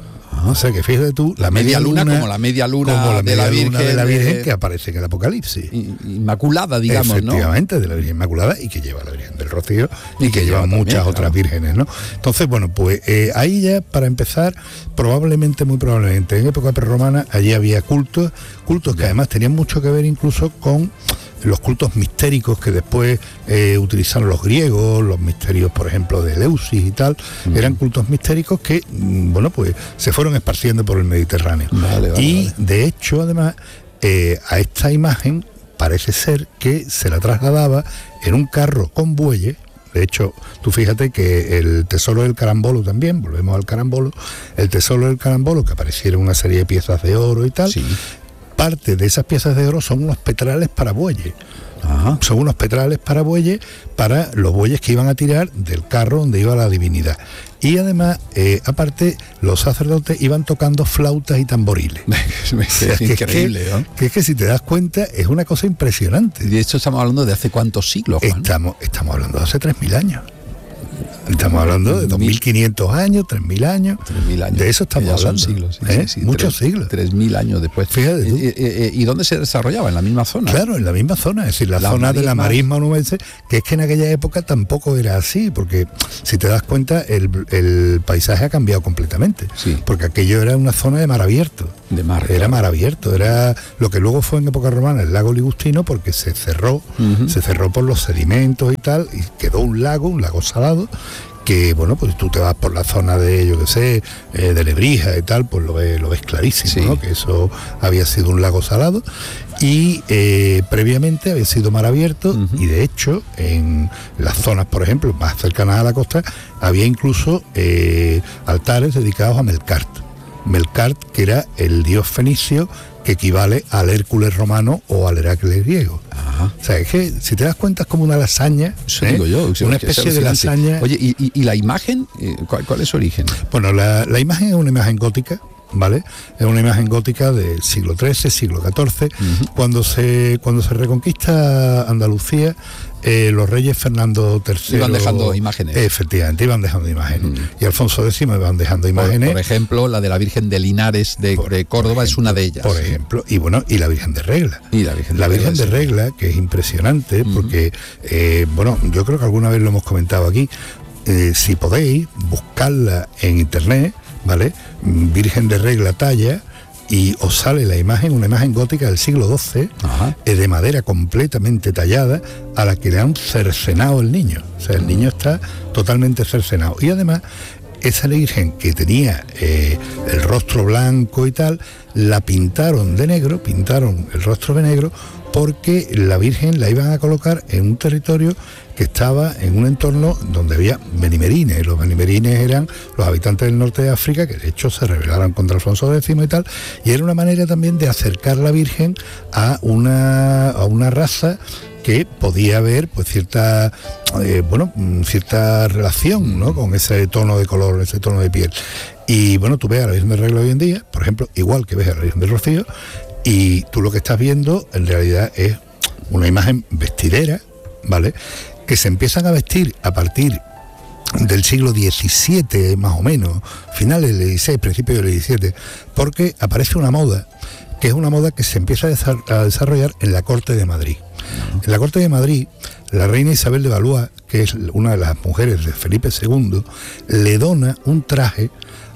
O sea que fíjate tú, la, la media, media luna, luna como la media luna, como la de, media la Virgen, luna de la Virgen de... que aparece en el Apocalipsis. Inmaculada, digamos, efectivamente, ¿no? de la Virgen Inmaculada y que lleva la Virgen del Rocío y, y que, que lleva muchas también, otras claro. vírgenes, ¿no? Entonces, bueno, pues eh, ahí ya, para empezar, probablemente, muy probablemente, en época prerromana, allí había cultos, cultos que además tenían mucho que ver incluso con los cultos mistéricos que después eh, utilizaron los griegos, los misterios, por ejemplo, de Eleusis y tal, uh-huh. eran cultos mistéricos que, bueno, pues se fueron esparciendo por el Mediterráneo. Vale, vale, y, vale. de hecho, además, eh, a esta imagen parece ser que se la trasladaba en un carro con bueyes. De hecho, tú fíjate que el tesoro del carambolo también, volvemos al carambolo, el tesoro del carambolo, que apareciera una serie de piezas de oro y tal, Sí. parte de esas piezas de oro son unos petrales para bueyes. Ajá. Son unos petrales para bueyes, para los bueyes que iban a tirar del carro donde iba la divinidad. Y además, eh, aparte, los sacerdotes iban tocando flautas y tamboriles. Es O sea, que increíble, es que, ¿no? que es que si te das cuenta, es una cosa impresionante. De hecho, estamos hablando de hace cuántos siglos, Juan. Estamos, estamos hablando de hace tres mil años. Estamos hablando de dos mil quinientos años, tres mil años. tres mil años. De eso estamos Ya son hablando. siglos. sí, ¿eh? sí, sí, Muchos tres- siglos. tres mil años después. Fíjate tú. Eh, eh, eh, ¿Y dónde se desarrollaba? ¿En la misma zona? Claro, en la misma zona, es decir, la Las zona de la marismas. marisma onubense, que es que en aquella época tampoco era así, porque si te das cuenta, el, el paisaje ha cambiado completamente. Sí. Porque aquello era una zona de mar abierto. De mar, Era claro. mar abierto, era lo que luego fue en época romana el lago Ligustino, porque se cerró, Ujú. se cerró por los sedimentos y tal, y quedó un lago, un lago salado, que bueno, pues tú te vas por la zona de, yo qué sé, eh, de Lebrija y tal, pues lo ves, lo ves clarísimo, Sí. ¿no? Que eso había sido un lago salado y eh, previamente había sido mar abierto. Ujú. Y de hecho en las zonas, por ejemplo, más cercanas a la costa, había incluso eh, altares dedicados a Melkart. Melkart, que era el dios fenicio que equivale al Hércules romano o al Heracles griego. Ajá. O sea, es que si te das cuenta es como una lasaña, Eso ¿eh? digo yo. una que es especie de alucinante. lasaña. Oye, ¿y, y- y la imagen? Eh, ¿Cuál, cuál es su origen? Bueno, la, la imagen es una imagen gótica, ¿vale? Es una imagen gótica del siglo trece, siglo catorce. Ujú. Cuando se cuando se reconquista Andalucía, eh, los reyes Fernando tercero... Iban dejando imágenes. Efectivamente, iban dejando imágenes. Mm. Y Alfonso décimo iban dejando Por, imágenes. por ejemplo, la de la Virgen de Linares de, Por- de Córdoba por es una de ellas. Por ejemplo, y bueno, y la Virgen de Regla. Y la Virgen de La Virgen de Regla, Regla, que es impresionante, Ujú. porque, eh, bueno, yo creo que alguna vez lo hemos comentado aquí. Eh, si podéis, buscarla en internet, ¿vale? Virgen de Regla talla, y os sale la imagen, una imagen gótica del siglo doce, Ajá. eh, de madera completamente tallada, a la que le han cercenado el niño. O sea, el niño está totalmente cercenado. Y además, esa Virgen que tenía eh, el rostro blanco y tal, la pintaron de negro, pintaron el rostro de negro, porque la Virgen la iban a colocar en un territorio que estaba en un entorno donde había benimerines. Los benimerines eran los habitantes del norte de África, que de hecho se rebelaron contra Alfonso décimo y tal, y era una manera también de acercar la Virgen a una, a una raza que podía haber pues cierta eh, bueno cierta relación, ¿no? Con ese tono de color, ese tono de piel. Y bueno, tú ves a la Virgen de Regla hoy en día, por ejemplo, igual que ves a la Virgen del Rocío, y tú lo que estás viendo en realidad es una imagen vestidera, ¿vale? Que se empiezan a vestir a partir del siglo diecisiete, más o menos, finales del dieciséis, principios del diecisiete, porque aparece una moda, que es una moda que se empieza a desa- a desarrollar en la corte de Madrid. En la corte de Madrid, la reina Isabel de Valois, que es una de las mujeres de Felipe segundo, le dona un traje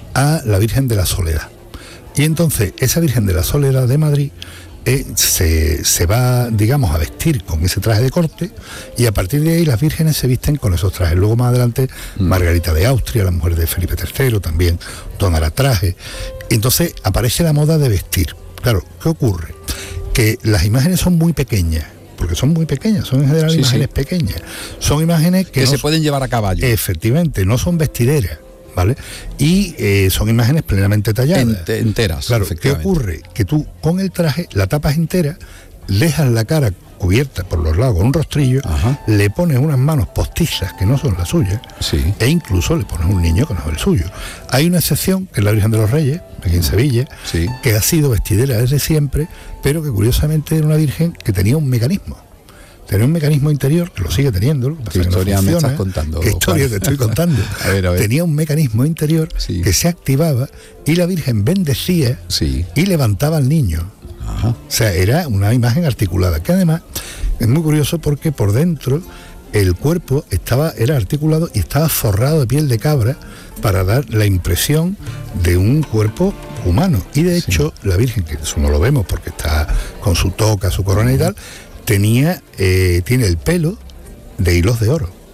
a la Virgen de la Soledad. Y entonces esa Virgen de la Soledad de Madrid eh, se, se va, digamos, a vestir con ese traje de corte, y a partir de ahí las vírgenes se visten con esos trajes. Luego más adelante Margarita de Austria, la mujer de Felipe tercero, también donará traje. Entonces aparece la moda de vestir. Claro, ¿qué ocurre? Que las imágenes son muy pequeñas, porque son muy pequeñas, son en general Sí, imágenes sí. pequeñas. Son imágenes que, Que no se pueden llevar a caballo. efectivamente, no son vestideras, ¿vale? Y eh, son imágenes plenamente talladas. Ente- enteras. Claro, ¿qué efectivamente. ocurre? Que tú con el traje la tapas entera, dejas la cara cubierta por los lados con un rostrillo, Ajá. le pones unas manos postizas que no son las suyas, Sí. e incluso le pones un niño que no es el suyo. Hay una excepción, que es la Virgen de los Reyes, aquí en Sevilla, Sí. que ha sido vestidera desde siempre, pero que curiosamente era una Virgen que tenía un mecanismo. Tenía un mecanismo interior, que lo sigue teniendo. Lo que pasa ¿Qué es que no historia me funciona. estás contando, ¿Qué historia Juan? te estoy contando? A ver, a ver. Tenía un mecanismo interior Sí. que se activaba y la Virgen bendecía Sí. y levantaba al niño. Ajá. O sea, era una imagen articulada, que además es muy curioso porque por dentro el cuerpo estaba, era articulado y estaba forrado de piel de cabra para dar la impresión de un cuerpo humano. Y de hecho, la Virgen, que eso no lo vemos porque está con su toca, su corona y tal, tenía, eh, tiene el pelo de hilos de oro. Ajá.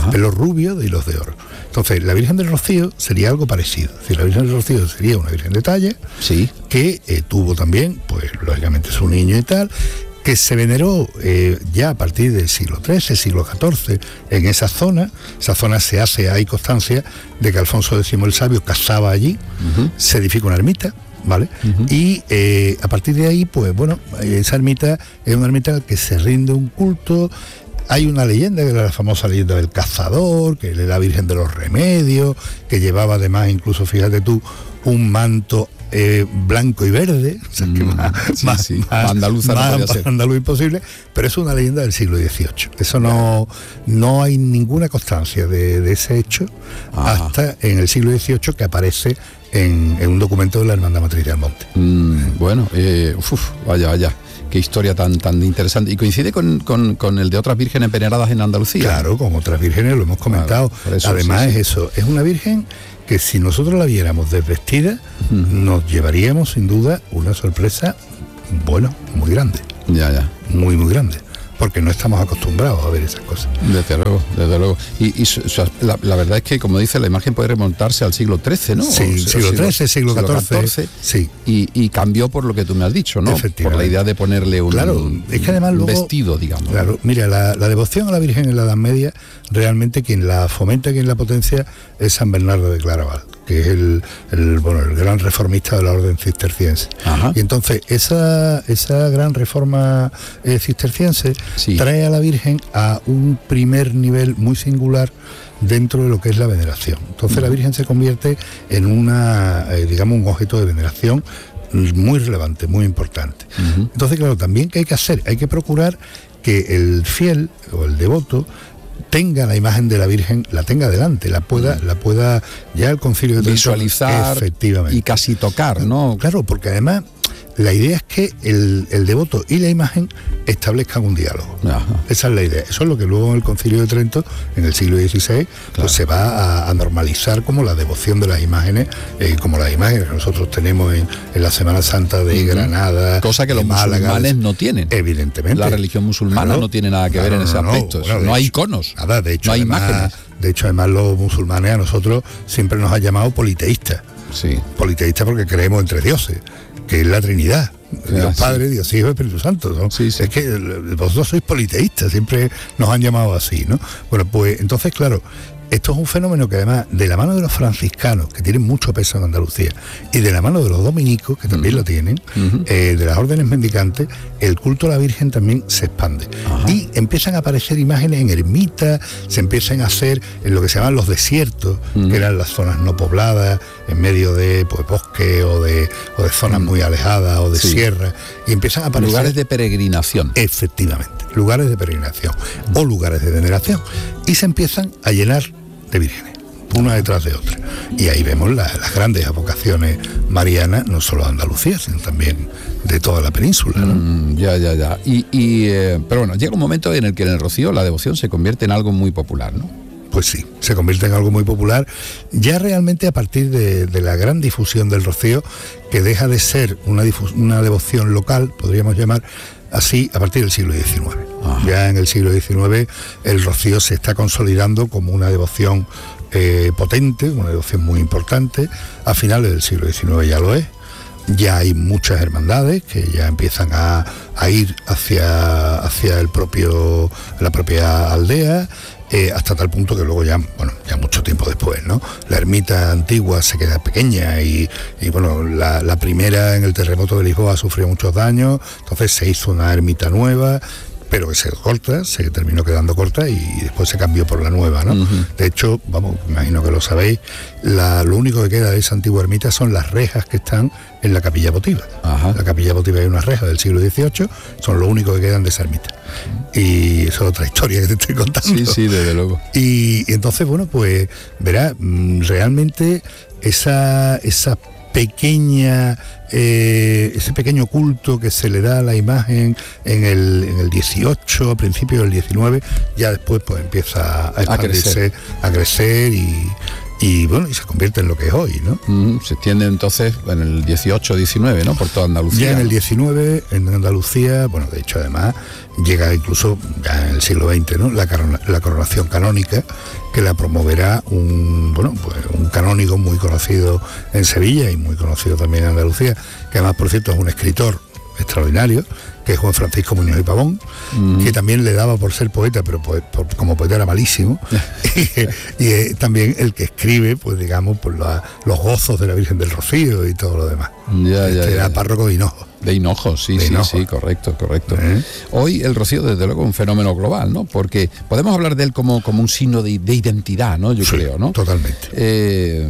Ajá. Pelo rubio de hilos de oro. Entonces, la Virgen del Rocío sería algo parecido. Es decir, la Virgen del Rocío sería una Virgen de talla, sí, que eh, tuvo también, pues lógicamente su niño y tal, que se veneró eh, ya a partir del siglo trece, siglo catorce, en esa zona. Esa zona se hace, hay constancia de que Alfonso décimo el Sabio casaba allí, uh-huh. se edifica una ermita, ¿vale? Uh-huh. Y eh, a partir de ahí, pues bueno, esa ermita es una ermita que se rinde un culto. Hay una leyenda, que era la famosa leyenda del cazador, que era la Virgen de los Remedios, que llevaba además, incluso, fíjate tú, un manto eh, blanco y verde, o sea, que más, sí, más, sí. más, andaluza más, no más ser. andaluz imposible, pero es una leyenda del siglo dieciocho. Eso no, no hay ninguna constancia de, de ese hecho. Ajá. Hasta en el siglo dieciocho, que aparece en, en un documento de la Hermandad Matriz del Monte. Mm, bueno, eh, uf, vaya, vaya. Qué historia tan tan interesante. ¿Y coincide con, con, con el de otras vírgenes veneradas en Andalucía? Claro, con otras vírgenes, lo hemos comentado. Claro, eso, además, sí, sí. es eso, es una virgen que si nosotros la viéramos desvestida, uh-huh. nos llevaríamos sin duda una sorpresa, bueno, muy grande. Ya, ya. Muy, muy grande. Porque no estamos acostumbrados a ver esas cosas. Desde luego, desde luego. Y, y o sea, la, la verdad es que, como dice, la imagen puede remontarse al siglo trece, ¿no? Sí, o, siglo trece, siglo catorce. Sí. Y, y cambió por lo que tú me has dicho, ¿no? Por la idea de ponerle un, claro, es que además luego, vestido, digamos. Claro, mira, la, la devoción a la Virgen en la Edad Media, realmente quien la fomenta, quien la potencia, es San Bernardo de Claraval, que es el, el, bueno, el gran reformista de la orden cisterciense. Ajá. Y entonces esa, esa gran reforma eh, cisterciense sí. trae a la Virgen a un primer nivel muy singular dentro de lo que es la veneración. Entonces uh-huh. la Virgen se convierte en una, eh, digamos, un objeto de veneración muy relevante, muy importante. Uh-huh. Entonces, claro, también ¿qué hay que hacer? Hay que procurar que el fiel o el devoto tenga la imagen de la Virgen, la tenga delante, la pueda, mm. la pueda ya el Concilio de Trento visualizar, efectivamente, y casi tocar, ¿no? Claro, porque además la idea es que el, el devoto y la imagen establezcan un diálogo. Ajá. Esa es la idea. Eso es lo que luego en el Concilio de Trento, en el siglo dieciséis, claro. pues se va a, a normalizar como la devoción de las imágenes, eh, como las imágenes que nosotros tenemos en, en la Semana Santa de uh-huh. Granada. Cosa que los Málaga, musulmanes no tienen. Evidentemente. La religión musulmana claro. no tiene nada que ver no, en ese no, aspecto. No, bueno, no hay hecho, iconos. Nada, de hecho, no hay además, imágenes. De hecho, además, los musulmanes a nosotros siempre nos han llamado politeístas. Sí. Politeístas porque creemos entre dioses, que es la Trinidad. Dios sí. Padre, Dios Hijo y Espíritu Santo, ¿no? Sí, sí. Es que vosotros sois politeístas, siempre nos han llamado así, ¿no? Bueno, pues entonces, claro, esto es un fenómeno que además, de la mano de los franciscanos, que tienen mucho peso en Andalucía, y de la mano de los dominicos, que también uh-huh. lo tienen, uh-huh. eh, de las órdenes mendicantes, el culto a la Virgen también se expande. Uh-huh. Y empiezan a aparecer imágenes en ermitas, se empiezan a hacer en lo que se llaman los desiertos, uh-huh. que eran las zonas no pobladas, en medio de pues, bosque o de, o de zonas uh-huh. muy alejadas o de sí. sierras, y empiezan a aparecer... Lugares de peregrinación. Efectivamente, lugares de peregrinación o lugares de veneración. Y se empiezan a llenar de vírgenes, una detrás de otra. Y ahí vemos la, las grandes vocaciones marianas, no solo de Andalucía, sino también de toda la península, ¿no? Mm, ya, ya, ya. Y, y eh, pero bueno, llega un momento en el que en el Rocío la devoción se convierte en algo muy popular, ¿no? Pues sí, se convierte en algo muy popular, ya realmente a partir de, de la gran difusión del Rocío, que deja de ser una, difus- una devoción local, podríamos llamar así, a partir del siglo diecinueve. Ajá. Ya en el siglo diecinueve el Rocío se está consolidando como una devoción eh, potente, una devoción muy importante. A finales del siglo diecinueve ya lo es. Ya hay muchas hermandades que ya empiezan a, a ir hacia, hacia el propio, la propia aldea. Eh, hasta tal punto que luego ya, bueno, ya mucho tiempo después, ¿no? La ermita antigua se queda pequeña y, y bueno, la, la primera en el terremoto de Lisboa sufrió muchos daños, entonces se hizo una ermita nueva, pero que se corta, se terminó quedando corta y después se cambió por la nueva, ¿no? Uh-huh. De hecho, vamos, imagino que lo sabéis, la, lo único que queda de esa antigua ermita son las rejas que están en la capilla votiva. Uh-huh. La capilla votiva hay unas rejas del siglo dieciocho, son lo único que quedan de esa ermita. Y eso es otra historia que te estoy contando. Sí, sí, desde luego. Y, y entonces, bueno, pues, verá, realmente esa, esa pequeña, eh, ese pequeño culto que se le da a la imagen en el, en el dieciocho, a principios del diecinueve, ya después pues empieza a expandirse, a crecer, a crecer y, y bueno, y se convierte en lo que es hoy, ¿no? Mm, se extiende entonces en el dieciocho diecinueve, ¿no? Por toda Andalucía. Ya en el ¿no? diecinueve, en Andalucía, bueno, de hecho además llega incluso ya en el siglo veinte, ¿no? La, corona, la coronación canónica, que la promoverá un, bueno, pues un canónigo muy conocido en Sevilla y muy conocido también en Andalucía, que además, por cierto, es un escritor extraordinario, que es Juan Francisco Muñoz y Pavón, mm. que también le daba por ser poeta, pero po por, como poeta era malísimo, y, y es también el que escribe, pues digamos, por la, los gozos de la Virgen del Rocío y todo lo demás. Ya, este ya, era ya. párroco de Hinojo. De Hinojo, sí, de sí, Hinojo. sí, correcto, correcto. ¿Eh? Hoy el rocío, desde luego, es un fenómeno global, ¿no? Porque podemos hablar de él como, como un signo de, de identidad, ¿no? Yo sí, creo, ¿no? Totalmente. Eh,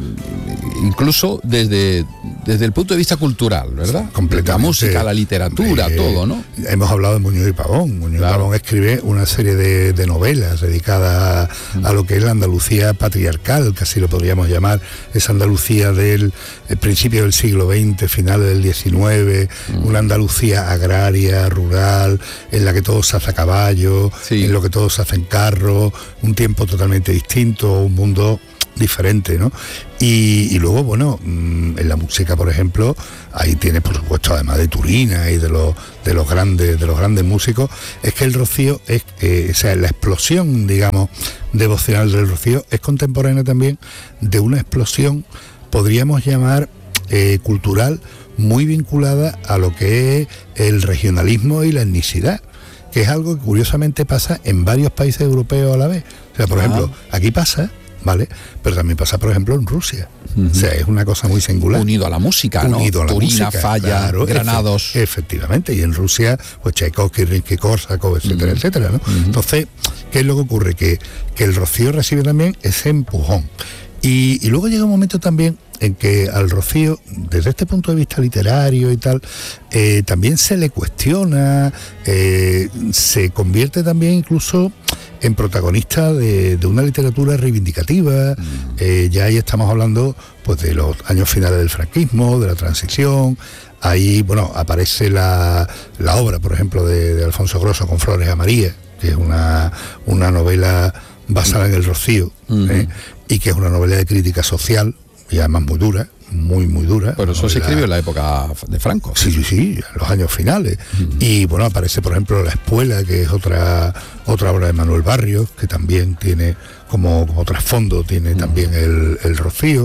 incluso desde, desde el punto de vista cultural, ¿verdad? Completamente. La música, la literatura, eh, todo, ¿no? Hemos hablado de Muñoz y Pavón. Muñoz Claro. y Pavón escribe una serie de, de novelas dedicadas a, mm. a lo que es la Andalucía patriarcal, que así lo podríamos llamar, esa Andalucía del principio del siglo veinte, finales del diecinueve, mm. una Andalucía agraria, rural, en la que todo se hace a caballo, sí. en lo que todo se hace en carro, un tiempo totalmente distinto, un mundo diferente, ¿no? Y, y luego, bueno, en la música, por ejemplo, ahí tienes, por supuesto, además de Turina y de los de los grandes de los grandes músicos, es que el Rocío es, eh, o sea, la explosión, digamos, devocional del Rocío es contemporánea también de una explosión, podríamos llamar eh, cultural, muy vinculada a lo que es el regionalismo y la etnicidad, que es algo que curiosamente pasa en varios países europeos a la vez. O sea, por ah. ejemplo, aquí pasa, ¿vale? Pero también pasa, por ejemplo, en Rusia. Uh-huh. O sea, es una cosa muy singular. Unido a la música, ¿no? Unido a la Turina, música, Falla, claro, Granados. Efe- efectivamente, y en Rusia, pues Tchaikovsky, Rimsky-Kórsakov, etcétera, uh-huh. etcétera, ¿no? Uh-huh. Entonces, ¿qué es lo que ocurre? Que, que el Rocío recibe también ese empujón. Y, y luego llega un momento también en que al Rocío, desde este punto de vista literario y tal, eh, también se le cuestiona, eh, se convierte también incluso en protagonista de, de una literatura reivindicativa. Mm. Eh, ya ahí estamos hablando pues de los años finales del franquismo, de la transición. Ahí, bueno, aparece la, la obra, por ejemplo, de, de Alfonso Grosso con Flores a María, que es una, una novela basada en el Rocío, mm. ¿eh? y que es una novela de crítica social, y además muy dura, muy, muy dura. Pero eso novela... se escribió en la época de Franco. Sí, sí, sí, en los años finales. Uh-huh. Y bueno, aparece, por ejemplo, La Espuela, que es otra otra obra de Manuel Barrios, que también tiene como, como trasfondo, tiene uh-huh. también el, el Rocío.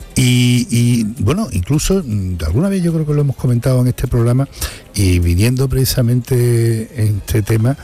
Y, y bueno, incluso, alguna vez yo creo que lo hemos comentado en este programa, y viniendo precisamente en este tema,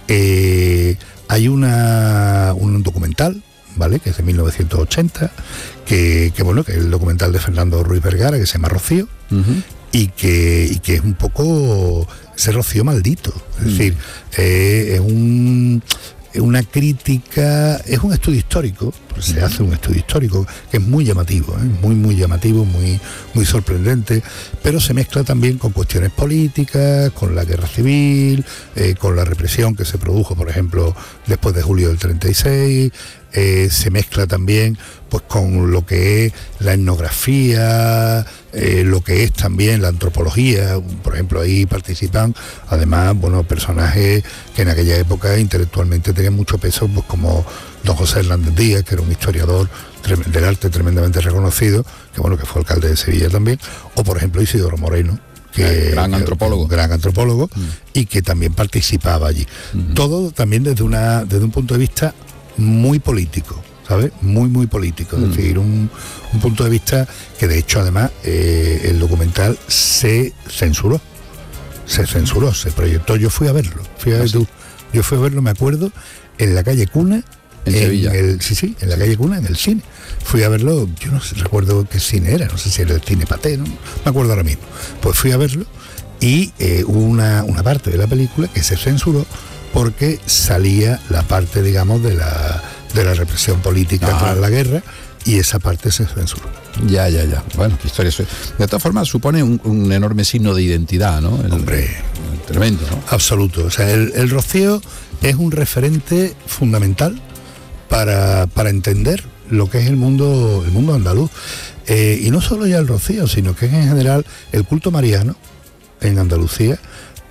eh, hay una un documental, ¿vale?, que es de mil novecientos ochenta, que, que bueno, que es el documental de Fernando Ruiz Vergara, que se llama Rocío, uh-huh. y que y que es un poco ese Rocío maldito, es uh-huh. decir, eh, es un una crítica, es un estudio histórico, pues se hace un estudio histórico que es muy llamativo, ¿eh? muy muy llamativo, muy muy sorprendente, pero se mezcla también con cuestiones políticas, con la guerra civil, eh, con la represión que se produjo, por ejemplo, después de julio del treinta y seis. Eh, se mezcla también pues con lo que es la etnografía, eh, lo que es también la antropología. Por ejemplo, ahí participan además, bueno, personajes que en aquella época intelectualmente tenían mucho peso, pues como don José Hernández Díaz, que era un historiador del arte tremendamente reconocido, que bueno, que fue alcalde de Sevilla también, o por ejemplo Isidoro Moreno, que gran que, antropólogo, gran antropólogo mm. y que también participaba allí. Mm. Todo también desde una desde un punto de vista muy político, ¿sabes? Muy, muy político. Mm. Es decir, un, un punto de vista que de hecho además eh, el documental se censuró. Se censuró, se proyectó. Yo fui a verlo. Fíjate ¿Ah, sí? tú. Yo fui a verlo, me acuerdo, en la calle Cuna. En, en Sevilla. El, sí, sí, en la calle Cuna, en el cine. Fui a verlo, yo no sé, recuerdo qué cine era, no sé si era el Cine Paté, no me acuerdo ahora mismo. Pues fui a verlo y eh, hubo una, una parte de la película que se censuró porque salía la parte, digamos, de la de la represión política Ajá. tras la guerra, y esa parte se censuró. Ya, ya, ya. Bueno, qué historia. De todas formas, supone un, un enorme signo de identidad, ¿no? El, Hombre, el, tremendo, ¿no? Absoluto. O sea, el, el Rocío es un referente fundamental para, para entender lo que es el mundo, el mundo andaluz. Eh, y no solo ya el Rocío, sino que es en general el culto mariano en Andalucía.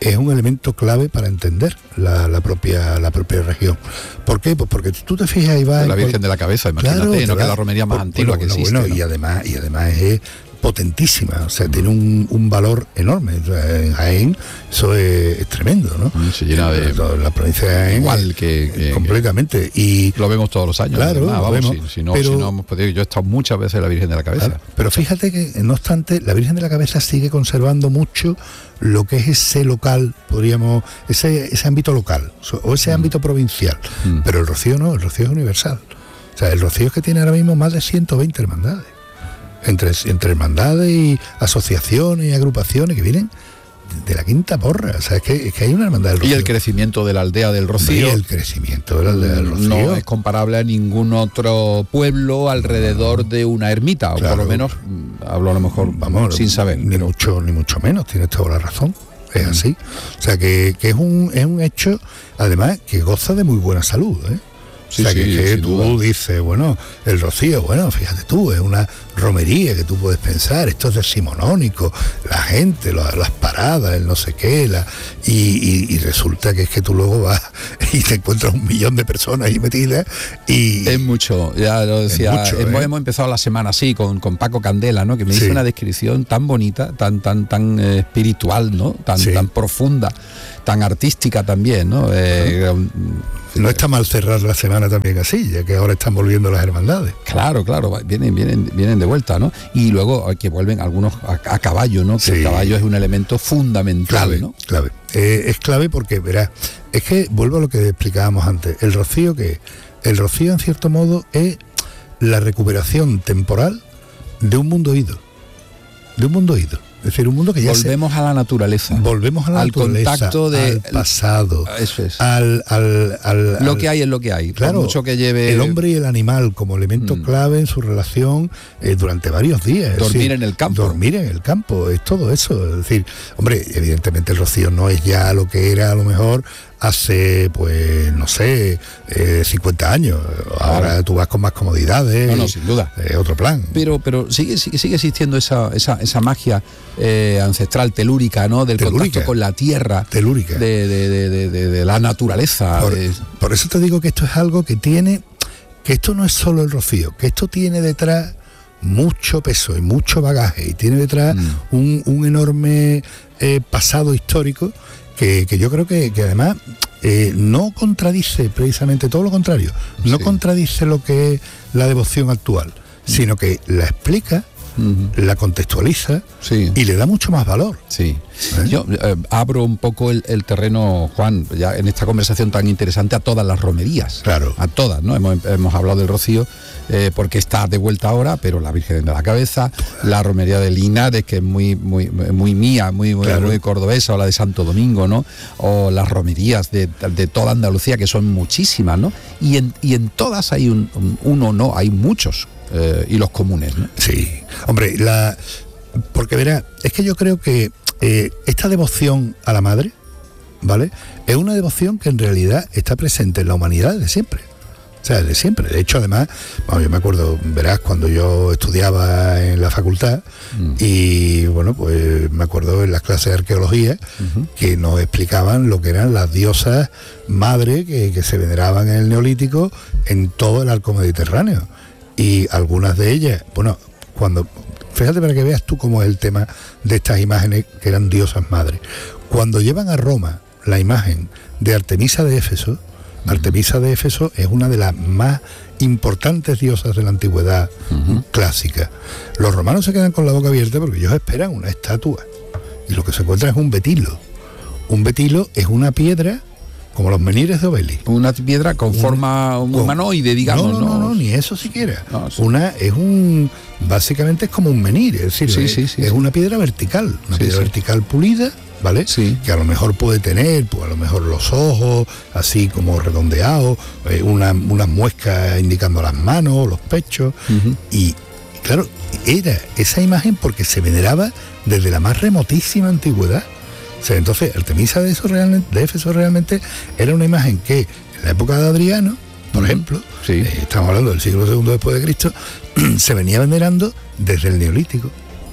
es un elemento clave para entender la, la propia la propia región. ¿Por qué? Pues porque tú te fijas y vas... La Virgen de la Cabeza, imagínate, claro, ¿no? Que es va, la romería más pues, antigua bueno, que existe. Bueno, ¿no? y además, y además es potentísima, o sea, mm. tiene un, un valor enorme. O sea, en Jaén eso es, es tremendo, ¿no? Mm, se llena de... La provincia de Jaén... Igual que... que completamente. Y lo vemos todos los años. Claro, además, lo vamos, vemos, si, si no, pero, si no hemos podido... Yo he estado muchas veces en la Virgen de la Cabeza. Claro, pero fíjate que, no obstante, la Virgen de la Cabeza sigue conservando mucho lo que es ese local, podríamos... Ese, ese ámbito local, o ese mm. ámbito provincial. Mm. Pero el Rocío no, el Rocío es universal. O sea, el Rocío es que tiene ahora mismo más de ciento veinte hermandades. Entre, entre hermandades y asociaciones y agrupaciones que vienen de la quinta porra. O sea, es que, es que hay una hermandad del Rocío. Y el crecimiento de la aldea del Rocío. Y el crecimiento de la aldea del Rocío. No es comparable a ningún otro pueblo alrededor de una ermita, claro. o por lo menos, hablo a lo mejor Vamos, sin saber. Ni pero... mucho, ni mucho menos, tienes toda la razón. Es así. O sea, que, que es, un, es un hecho, además, que goza de muy buena salud, ¿eh? Sí, o sea, sí, que, que tú duda. dices, bueno, el Rocío, bueno, fíjate tú, es una romería que tú puedes pensar, esto es decimonónico, la gente, lo, las paradas, el no sé qué, la, y, y, y resulta que es que tú luego vas y te encuentras un millón de personas ahí metidas y... Es mucho, ya lo decía, mucho, hemos, ¿eh? hemos empezado la semana así con, con Paco Candela, ¿no? Que me hizo sí. una descripción tan bonita, tan, tan, tan eh, espiritual, ¿no? Tan, sí. tan profunda, tan artística también, ¿no? Eh, uh-huh. No está mal cerrar la semana también así, ya que ahora están volviendo las hermandades. Claro, claro, vienen, vienen, vienen de vuelta, ¿no? Y luego que vuelven algunos a, a caballo, ¿no? Que sí. El caballo es un elemento fundamental, clave, ¿no? Clave. Eh, es clave porque, verás, es que vuelvo a lo que explicábamos antes. El Rocío, ¿qué? El Rocío, en cierto modo, es la recuperación temporal de un mundo ido. De un mundo ido. Es decir, un mundo que ya volvemos se... a la naturaleza. Volvemos a la al naturaleza, contacto de... al pasado. Eso es. Al, al, al, lo al... que hay es lo que hay. Claro, por mucho que lleve... el hombre y el animal como elemento mm. clave en su relación eh, durante varios días. Dormir decir, en el campo. Dormir en el campo, es todo eso. Es decir, hombre, evidentemente el Rocío no es ya lo que era a lo mejor hace, pues, no sé, eh, cincuenta años. Ahora claro. tú vas con más comodidades. No, no, sin duda. Eh, otro plan. Pero pero sigue sigue, sigue existiendo esa, esa, esa magia eh, ancestral telúrica, ¿no? Del telúrica. contacto con la tierra. Telúrica. De, de, de, de, de, de la naturaleza. Por, de... por eso te digo que esto es algo que tiene, que esto no es solo el Rocío, que esto tiene detrás mucho peso y mucho bagaje, y tiene detrás mm. un, un enorme eh, pasado histórico que, que yo creo que, que además eh, no contradice precisamente, todo lo contrario, no sí. contradice lo que es la devoción actual, mm. sino que la explica, uh-huh. la contextualiza sí. y le da mucho más valor. Sí. ¿Eh? Yo eh, abro un poco el, el terreno, Juan, ya en esta conversación tan interesante, a todas las romerías. Claro. A todas, ¿no? Hemos, hemos hablado del Rocío, eh, porque está de vuelta ahora, pero la Virgen de la Cabeza, la romería de Linares, que es muy muy muy mía, muy, muy, claro. muy cordobesa, o la de Santo Domingo, ¿no? O las romerías de, de toda Andalucía, que son muchísimas, ¿no? Y en, y en todas hay un, un uno, no, hay muchos, eh, y los comunes, ¿no? Sí. Hombre, la... porque verá, es que yo creo que eh, esta devoción a la madre, ¿vale? Es una devoción que en realidad está presente en la humanidad desde siempre. O sea, desde siempre. De hecho, además, bueno, yo me acuerdo, verás, cuando yo estudiaba en la facultad, mm. y bueno, pues me acuerdo en las clases de arqueología, uh-huh. que nos explicaban lo que eran las diosas madre que, que se veneraban en el Neolítico en todo el arco mediterráneo. Y algunas de ellas, bueno, cuando... Fíjate para que veas tú cómo es el tema de estas imágenes que eran diosas madres. Cuando llevan a Roma la imagen de Artemisa de Éfeso, uh-huh. Artemisa de Éfeso es una de las más importantes diosas de la antigüedad uh-huh. clásica. Los romanos se quedan con la boca abierta porque ellos esperan una estatua. Y lo que se encuentra es un betilo. Un betilo es una piedra como los menires de Obelix. Una piedra con una, forma un humanoide, digamos. No, no, no, no, ni eso siquiera. No, sí. Una es un... Básicamente es como un menir, es decir, sí, es, sí, sí, es sí. una piedra vertical, una sí, piedra sí. vertical pulida, ¿vale? Sí. Que a lo mejor puede tener, pues a lo mejor los ojos, así como redondeados, eh, una, unas muescas indicando las manos, los pechos, uh-huh. y claro, era esa imagen porque se veneraba desde la más remotísima antigüedad. O sea, entonces Artemisa de, eso realmente, de Éfeso realmente era una imagen que en la época de Adriano, por uh-huh. ejemplo, sí. eh, estamos hablando del siglo segundo después de Cristo, se venía venerando desde el Neolítico.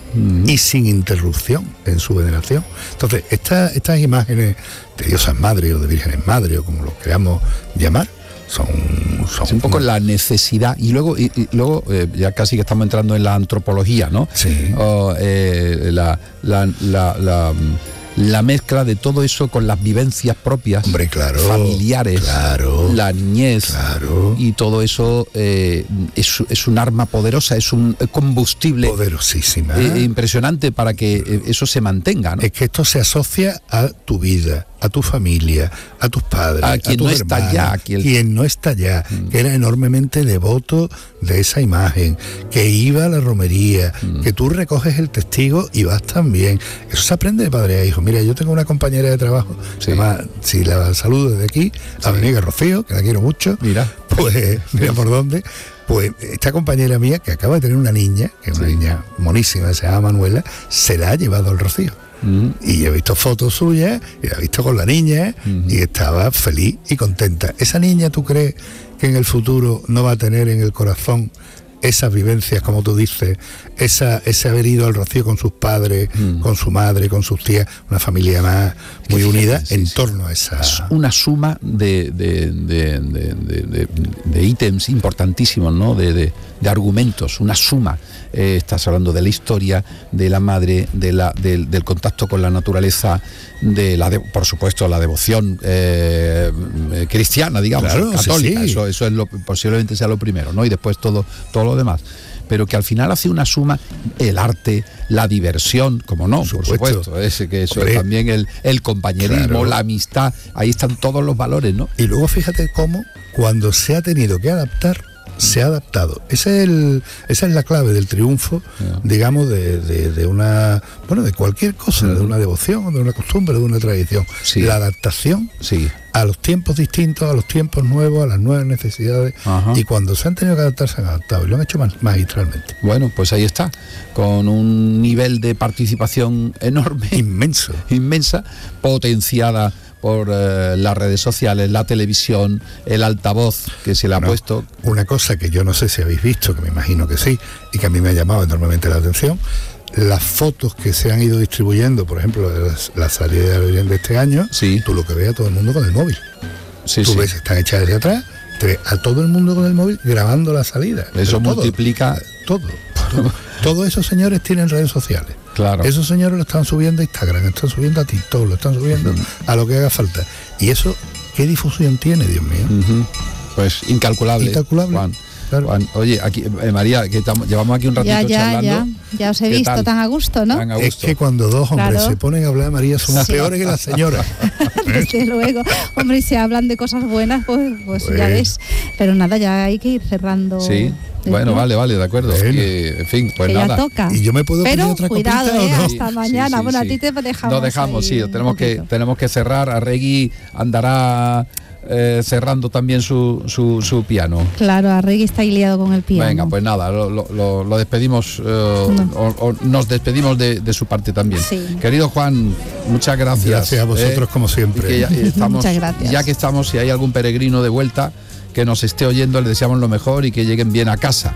mm. y sin interrupción en su veneración. Entonces, esta, estas imágenes de diosas madres o de vírgenes madres, o como lo queramos llamar, son, son es un poco la necesidad. Y luego, y, y luego eh, ya casi que estamos entrando en la antropología, ¿no? Sí. O, eh, la, la, la, la la mezcla de todo eso con las vivencias propias, hombre, claro, familiares, claro, la niñez, claro. y todo eso eh, es, es un arma poderosa, es un combustible poderosísima, eh, impresionante para que eso se mantenga, ¿no? Es que esto se asocia a tu vida, a tu familia, a tus padres, a quien a tus no está hermanos, ya, quien... quien no está ya, mm. que era enormemente devoto de esa imagen, que iba a la romería, mm. que tú recoges el testigo y vas también. Eso se aprende de padre a hijo. Mira, yo tengo una compañera de trabajo, sí. además, si la saludo desde aquí, sí. a mi amiga Rocío, que la quiero mucho, mira, pues mira por dónde. Pues esta compañera mía, que acaba de tener una niña, que es una sí. niña monísima, se llama Manuela, se la ha llevado al Rocío. Uh-huh. Y he visto fotos suyas, y la he visto con la niña, uh-huh. y estaba feliz y contenta. ¿Esa niña tú crees que en el futuro no va a tener en el corazón esas vivencias, como tú dices, esa, ese haber ido al Rocío con sus padres, mm. con su madre, con sus tías, una familia más muy unida sí, en sí. torno a esa... Es una suma de, de, de, de, de, de, de ítems importantísimos, ¿no? De, de, de argumentos, una suma. Eh, estás hablando de la historia, de la madre, de la, de, del contacto con la naturaleza, de la de, por supuesto la devoción eh, cristiana, digamos, claro, católica. Sí, sí. Eso, eso es lo, posiblemente sea lo primero, ¿no? Y después todo, todo lo demás. Pero que al final hace una suma el arte, la diversión, como no, por supuesto, por supuesto ese que eso es también el, el compañerismo, claro. la amistad, ahí están todos los valores, ¿no? Y luego fíjate cómo cuando se ha tenido que adaptar, se ha adaptado. Ese es el, esa es la clave del triunfo, yeah. digamos, de, de, de una, bueno, de cualquier cosa, mm. de una devoción, de una costumbre, de una tradición. Sí. La adaptación sí. a los tiempos distintos, a los tiempos nuevos, a las nuevas necesidades. Ajá. Y cuando se han tenido que adaptar, se han adaptado y lo han hecho magistralmente. Bueno, pues ahí está, con un nivel de participación enorme, inmenso, inmensa, potenciada por eh, las redes sociales, la televisión, el altavoz que se le ha no, puesto. Una cosa que yo no sé si habéis visto, que me imagino que sí, y que a mí me ha llamado enormemente la atención, las fotos que se han ido distribuyendo, por ejemplo, de las, la salida de de este año, sí. tú lo que ves a todo el mundo con el móvil. Sí, tú sí. ves, están hechas desde atrás, te ves a todo el mundo con el móvil grabando la salida. Eso multiplica todo. todo. Todos esos señores tienen redes sociales. Claro. Esos señores lo están subiendo a Instagram, lo están subiendo a TikTok, lo están subiendo uh-huh. a lo que haga falta. Y eso, ¿qué difusión tiene, Dios mío? Uh-huh. Pues incalculable. Incalculable. Juan. Claro. Juan, oye, aquí eh, María, que tamo, llevamos aquí un ratito ya, ya, charlando. Ya, ya os he visto tal? tan a gusto, ¿no? Tan a gusto. Es que cuando dos hombres claro. se ponen a hablar de María somos sí. peores que las señoras. Desde luego, hombre, y si hablan de cosas buenas, pues, pues, pues ya ves. Pero nada, ya hay que ir cerrando. Sí. Bueno, vale, vale, de acuerdo. Bueno. Que, en fin, pues que nada. Ya toca. Y yo me puedo Pero pedir otra cuidado, copita, eh, ¿o no? hasta mañana. Sí, sí, bueno, sí. a ti te dejamos. No dejamos, sí, tenemos que, poquito. tenemos que cerrar. Arregui andará eh, cerrando también su, su, su piano. Claro, Arregui está ahí liado con el piano. Venga, pues nada, lo, lo, lo despedimos, eh, no. o, o nos despedimos de, de su parte también. Sí. Querido Juan, muchas gracias. Gracias a vosotros, eh, como siempre. Que ya, estamos, muchas gracias. Ya que estamos, si hay algún peregrino de vuelta que nos esté oyendo, le deseamos lo mejor y que lleguen bien a casa.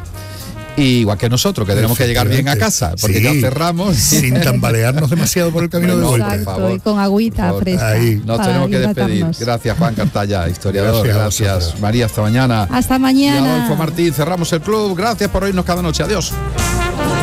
Y igual que nosotros, que tenemos que llegar bien a casa, porque sí, ya cerramos. Sin tambalearnos demasiado por el camino bueno, de vuelta. Exacto, por favor, y con agüita fresca. Ahí. Nos tenemos que despedir. Gracias, Juan Cartaya, historiador. Gracias, gracias María, hasta mañana. Hasta mañana. Y Adolfo Martín, cerramos el club. Gracias por oírnos cada noche. Adiós.